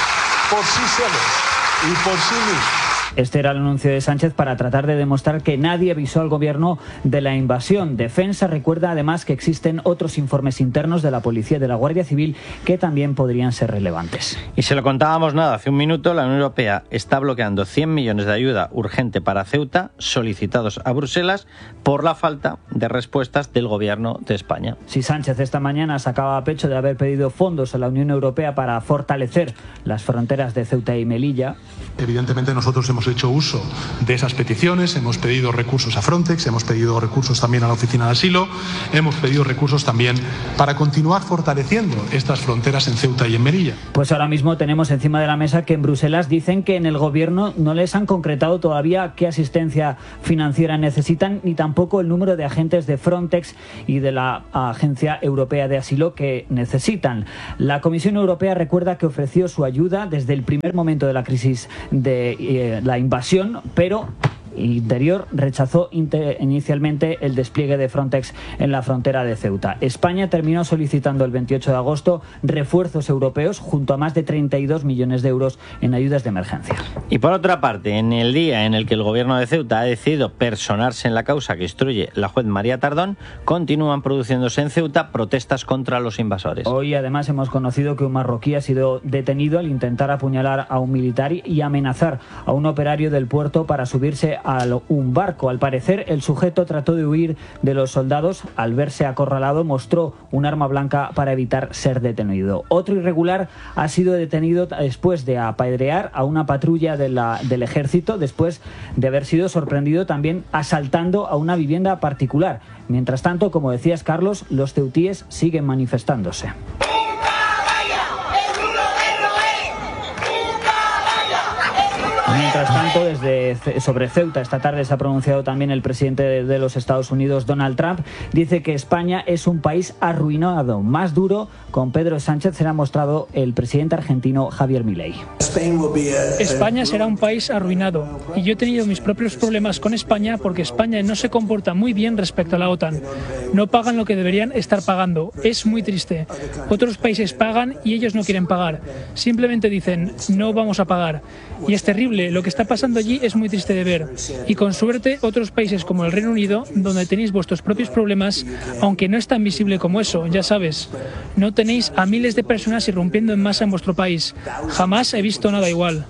por sí solos y por sí mismos. Este era el anuncio de Sánchez para tratar de demostrar que nadie avisó al gobierno de la invasión. Defensa recuerda además que existen otros informes internos de la Policía y de la Guardia Civil que también podrían ser relevantes. Y se lo contábamos nada, hace un minuto la Unión Europea está bloqueando cien millones de ayuda urgente para Ceuta solicitados a Bruselas por la falta de respuestas del gobierno de España. Si Sánchez esta mañana sacaba a pecho de haber pedido fondos a la Unión Europea para fortalecer las fronteras de Ceuta y Melilla. Evidentemente nosotros hemos hecho uso de esas peticiones, hemos pedido recursos a Frontex, hemos pedido recursos también a la Oficina de Asilo, hemos pedido recursos también para continuar fortaleciendo estas fronteras en Ceuta y en Melilla. Pues ahora mismo tenemos encima de la mesa que en Bruselas dicen que en el gobierno no les han concretado todavía qué asistencia financiera necesitan, ni tampoco el número de agentes de Frontex y de la Agencia Europea de Asilo que necesitan. La Comisión Europea recuerda que ofreció su ayuda desde el primer momento de la crisis de eh, la invasión, pero Interior rechazó inicialmente el despliegue de Frontex en la frontera de Ceuta. España terminó solicitando el veintiocho de agosto refuerzos europeos junto a más de treinta y dos millones de euros en ayudas de emergencia. Y por otra parte, en el día en el que el gobierno de Ceuta ha decidido personarse en la causa que instruye la juez María Tardón, continúan produciéndose en Ceuta protestas contra los invasores. Hoy además hemos conocido que un marroquí ha sido detenido al intentar apuñalar a un militar y amenazar a un operario del puerto para subirse a un barco. Al parecer, el sujeto trató de huir de los soldados. Al verse acorralado, mostró un arma blanca para evitar ser detenido. Otro irregular ha sido detenido después de apedrear a una patrulla de la, del ejército, después de haber sido sorprendido también asaltando a una vivienda particular. Mientras tanto, como decías, Carlos, los ceutíes siguen manifestándose. Mientras tanto, desde sobre Ceuta esta tarde se ha pronunciado también el presidente de, de los Estados Unidos, Donald Trump. Dice que España es un país arruinado. Más duro con Pedro Sánchez se ha mostrado el presidente argentino Javier Milei. España será un país arruinado. Y yo he tenido mis propios problemas con España porque España no se comporta muy bien respecto a la OTAN. No pagan lo que deberían estar pagando. Es muy triste. Otros países pagan y ellos no quieren pagar. Simplemente dicen, no vamos a pagar. Y es terrible. Lo que está pasando allí es muy triste de ver. Y con suerte, otros países como el Reino Unido, donde tenéis vuestros propios problemas, aunque no es tan visible como eso, ya sabes, no tenéis a miles de personas irrumpiendo en masa en vuestro país. Jamás he visto nada igual.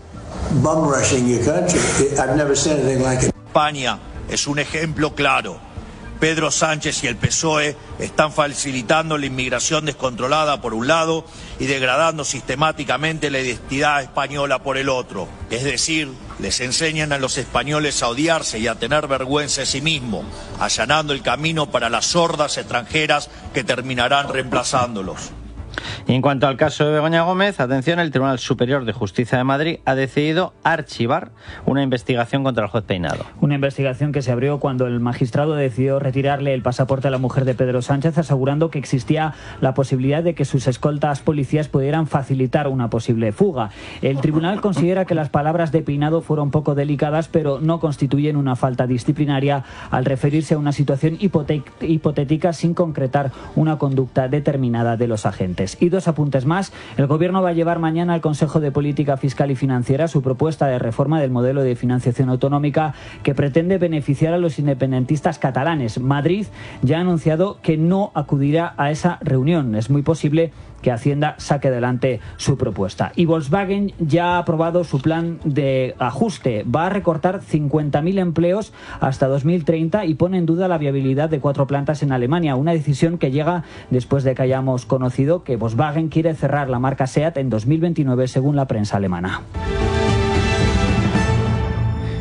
España es un ejemplo claro. Pedro Sánchez y el P S O E están facilitando la inmigración descontrolada por un lado y degradando sistemáticamente la identidad española por el otro. Es decir, les enseñan a los españoles a odiarse y a tener vergüenza de sí mismos, allanando el camino para las hordas extranjeras que terminarán reemplazándolos. Y en cuanto al caso de Begoña Gómez, atención, el Tribunal Superior de Justicia de Madrid ha decidido archivar una investigación contra el juez Peinado. Una investigación que se abrió cuando el magistrado decidió retirarle el pasaporte a la mujer de Pedro Sánchez, asegurando que existía la posibilidad de que sus escoltas policías pudieran facilitar una posible fuga. El tribunal considera que las palabras de Peinado fueron poco delicadas, pero no constituyen una falta disciplinaria al referirse a una situación hipotética sin concretar una conducta determinada de los agentes. Y dos apuntes más. El Gobierno va a llevar mañana al Consejo de Política Fiscal y Financiera su propuesta de reforma del modelo de financiación autonómica que pretende beneficiar a los independentistas catalanes. Madrid ya ha anunciado que no acudirá a esa reunión. Es muy posible que Hacienda saque adelante su propuesta. Y Volkswagen ya ha aprobado su plan de ajuste. Va a recortar cincuenta mil empleos hasta dos mil treinta y pone en duda la viabilidad de cuatro plantas en Alemania. Una decisión que llega después de que hayamos conocido que Volkswagen quiere cerrar la marca SEAT en dos mil veintinueve, según la prensa alemana.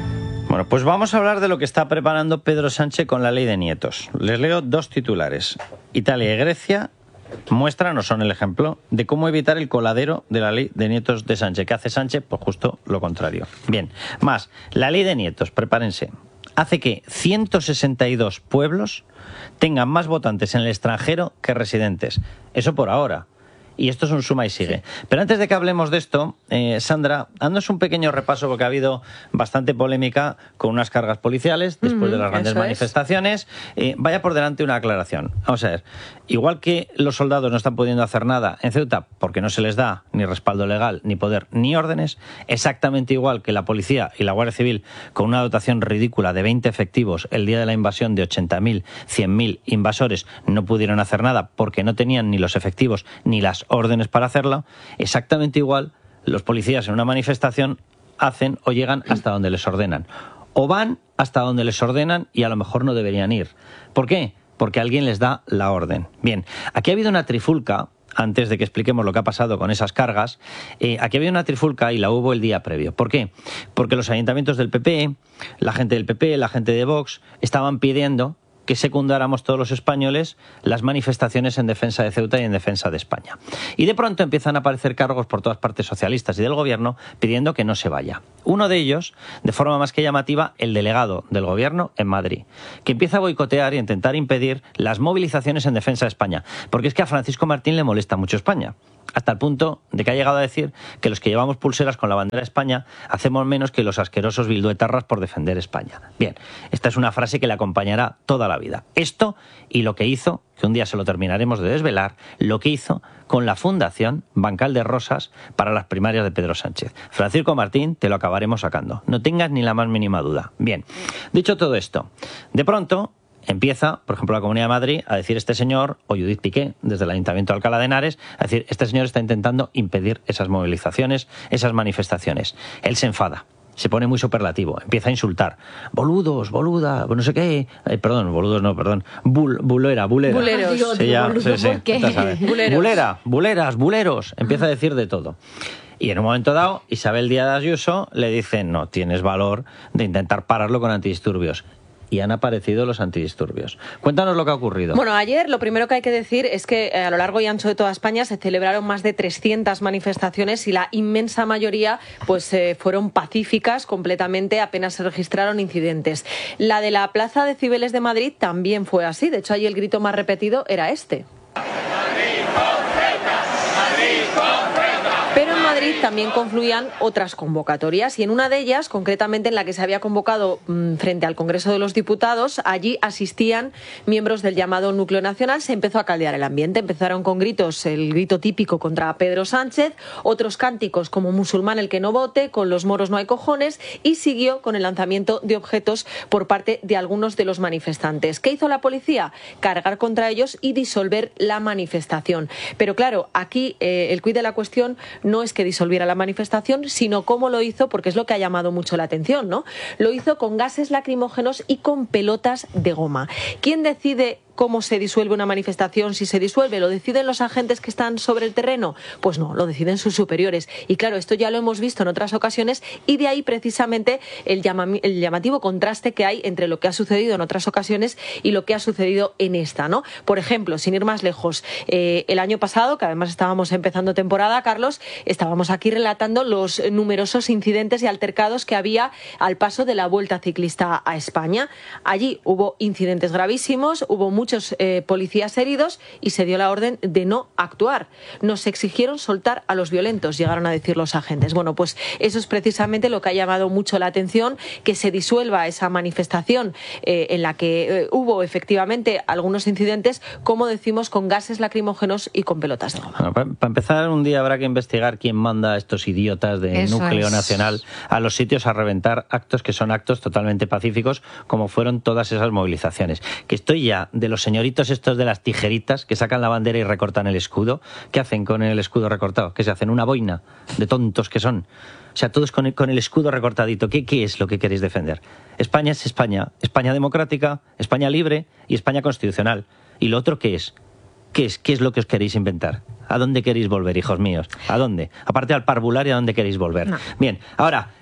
Bueno, pues vamos a hablar de lo que está preparando Pedro Sánchez con la ley de nietos. Les leo dos titulares. Italia y Grecia muestran o son el ejemplo de cómo evitar el coladero de la ley de nietos de Sánchez. ¿Qué hace Sánchez? Pues justo lo contrario. Bien, más, la ley de nietos, prepárense, hace que ciento sesenta y dos pueblos tengan más votantes en el extranjero que residentes. Eso por ahora. Y esto es un suma y sigue. Sí. Pero antes de que hablemos de esto, eh, Sandra, haznos un pequeño repaso porque ha habido bastante polémica con unas cargas policiales después mm, de las grandes manifestaciones. Eh, vaya por delante una aclaración. Vamos a ver, igual que los soldados no están pudiendo hacer nada en Ceuta porque no se les da ni respaldo legal, ni poder, ni órdenes, exactamente igual que la policía y la Guardia Civil con una dotación ridícula de veinte efectivos el día de la invasión de ochenta mil, cien mil invasores no pudieron hacer nada porque no tenían ni los efectivos ni las órdenes para hacerlo, exactamente igual los policías en una manifestación hacen o llegan hasta donde les ordenan. O van hasta donde les ordenan y a lo mejor no deberían ir. ¿Por qué? Porque alguien les da la orden. Bien, aquí ha habido una trifulca, antes de que expliquemos lo que ha pasado con esas cargas, eh, aquí ha habido una trifulca y la hubo el día previo. ¿Por qué? Porque los ayuntamientos del P P, la gente del P P, la gente de Vox, estaban pidiendo que secundáramos todos los españoles las manifestaciones en defensa de Ceuta y en defensa de España. Y de pronto empiezan a aparecer cargos por todas partes socialistas y del gobierno pidiendo que no se vaya. Uno de ellos, de forma más que llamativa, el delegado del gobierno en Madrid, que empieza a boicotear y a intentar impedir las movilizaciones en defensa de España. Porque es que a Francisco Martín le molesta mucho España. Hasta el punto de que ha llegado a decir que los que llevamos pulseras con la bandera de España hacemos menos que los asquerosos bilduetarras por defender España. Bien, esta es una frase que le acompañará toda la vida. Esto y lo que hizo, que un día se lo terminaremos de desvelar, lo que hizo con la Fundación Bancal de Rosas para las primarias de Pedro Sánchez. Francisco Martín, te lo acabaremos sacando. No tengas ni la más mínima duda. Bien, dicho todo esto, de pronto empieza, por ejemplo, la Comunidad de Madrid a decir este señor, o Judith Piqué, desde el Ayuntamiento de Alcalá de Henares, a decir este señor está intentando impedir esas movilizaciones, esas manifestaciones. Él se enfada, se pone muy superlativo, empieza a insultar. Boludos, boluda, no sé qué. Eh, perdón, boludos no, perdón. Bul, bulera, bulera. Buleros. Dios, sí, ya, boludo, sí, sí, ¿por qué? Buleros. Bulera, buleras, buleros. Empieza a decir de todo. Y en un momento dado, Isabel Díaz Ayuso le dice, no tienes valor de intentar pararlo con antidisturbios. Y han aparecido los antidisturbios. Cuéntanos lo que ha ocurrido. Bueno, ayer lo primero que hay que decir es que a lo largo y ancho de toda España se celebraron más de trescientas manifestaciones y la inmensa mayoría pues eh, fueron pacíficas completamente, apenas se registraron incidentes. La de la Plaza de Cibeles de Madrid también fue así, de hecho allí el grito más repetido era este. Pero en Madrid también confluían otras convocatorias y en una de ellas, concretamente en la que se había convocado mmm, frente al Congreso de los Diputados, allí asistían miembros del llamado Núcleo Nacional, se empezó a caldear el ambiente, empezaron con gritos, el grito típico contra Pedro Sánchez, otros cánticos como musulmán el que no vote, con los moros no hay cojones y siguió con el lanzamiento de objetos por parte de algunos de los manifestantes. ¿Qué hizo la policía? Cargar contra ellos y disolver la manifestación. Pero claro, aquí eh, el quid de la cuestión no es que disolviera la manifestación, sino cómo lo hizo, porque es lo que ha llamado mucho la atención, ¿no? Lo hizo con gases lacrimógenos y con pelotas de goma. ¿Quién decide cómo se disuelve una manifestación? Si se disuelve, ¿lo deciden los agentes que están sobre el terreno? Pues no, lo deciden sus superiores. Y claro, esto ya lo hemos visto en otras ocasiones y de ahí precisamente el, llama, el llamativo contraste que hay entre lo que ha sucedido en otras ocasiones y lo que ha sucedido en esta, ¿no? Por ejemplo, sin ir más lejos, eh, el año pasado, que además estábamos empezando temporada, Carlos, estábamos aquí relatando los numerosos incidentes y altercados que había al paso de la Vuelta Ciclista a España. Allí hubo incidentes gravísimos, hubo muchos Muchos eh, policías heridos y se dio la orden de no actuar. Nos exigieron soltar a los violentos, llegaron a decir los agentes. Bueno, pues eso es precisamente lo que ha llamado mucho la atención, que se disuelva esa manifestación eh, en la que eh, hubo efectivamente algunos incidentes, como decimos, con gases lacrimógenos y con pelotas de goma. Bueno, para, para empezar, un día habrá que investigar quién manda a estos idiotas de eso Núcleo es. Nacional a los sitios a reventar actos que son actos totalmente pacíficos, como fueron todas esas movilizaciones. Que estoy ya de los señoritos estos de las tijeritas que sacan la bandera y recortan el escudo. ¿Qué hacen con el escudo recortado? ¿Qué se hacen? Una boina de tontos que son. O sea, todos con el, con el escudo recortadito. ¿Qué, ¿Qué es lo que queréis defender? España es España. España democrática, España libre y España constitucional. ¿Y lo otro qué es? ¿Qué es? ¿Qué es lo que os queréis inventar? ¿A dónde queréis volver, hijos míos? ¿A dónde? Aparte al parvulario, ¿a dónde queréis volver? No. Bien, ahora,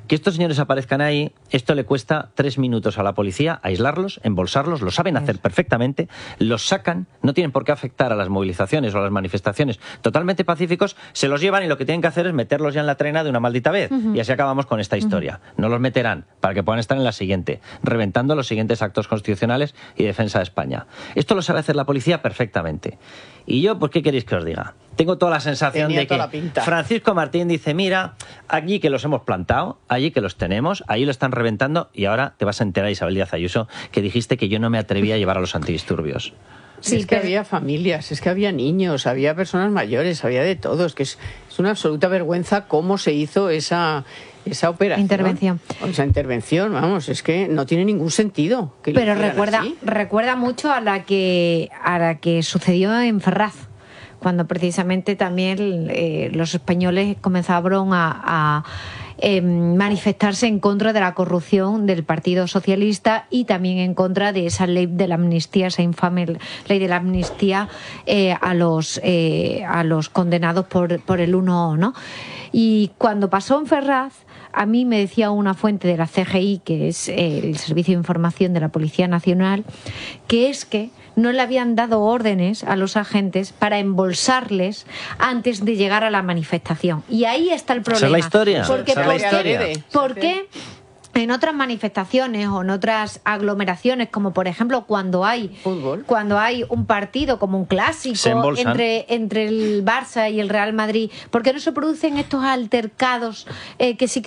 que estos señores aparezcan ahí, esto le cuesta tres minutos a la policía, aislarlos, embolsarlos, lo saben hacer perfectamente, los sacan, no tienen por qué afectar a las movilizaciones o a las manifestaciones totalmente pacíficos, se los llevan y lo que tienen que hacer es meterlos ya en la trena de una maldita vez. Uh-huh. Y así acabamos con esta historia. Uh-huh. No los meterán para que puedan estar en la siguiente, reventando los siguientes actos constitucionales y defensa de España. Esto lo sabe hacer la policía perfectamente. Y yo, pues, ¿qué queréis que os diga? Tengo toda la sensación Tenía de que Francisco Martín dice, mira, allí que los hemos plantado, allí que los tenemos, allí lo están reventando y ahora te vas a enterar, Isabel Díaz Ayuso, que dijiste que yo no me atrevía a llevar a los antidisturbios. Sí, es que había familias, es que había niños, había personas mayores, había de todo. Es que es, es una absoluta vergüenza cómo se hizo esa, esa operación. Intervención. Esa intervención, vamos, es que no tiene ningún sentido. Que Pero recuerda, recuerda mucho a la que a la que sucedió en Ferraz, cuando precisamente también eh, los españoles comenzaron a, a eh, manifestarse en contra de la corrupción del Partido Socialista y también en contra de esa ley de la amnistía, esa infame ley de la amnistía eh, a los eh, a los condenados por, por el uno, ¿no? Y cuando pasó en Ferraz, a mí me decía una fuente de la C G I, que es eh, el Servicio de Información de la Policía Nacional, que es que no le habían dado órdenes a los agentes para embolsarles antes de llegar a la manifestación. Y ahí está el problema. Esa es la historia. Porque, Esa es la historia. ¿Por qué? En otras manifestaciones o en otras aglomeraciones, como por ejemplo cuando hay fútbol, cuando hay un partido como un clásico entre, entre el Barça y el Real Madrid, ¿por qué no se producen estos altercados eh, que sí que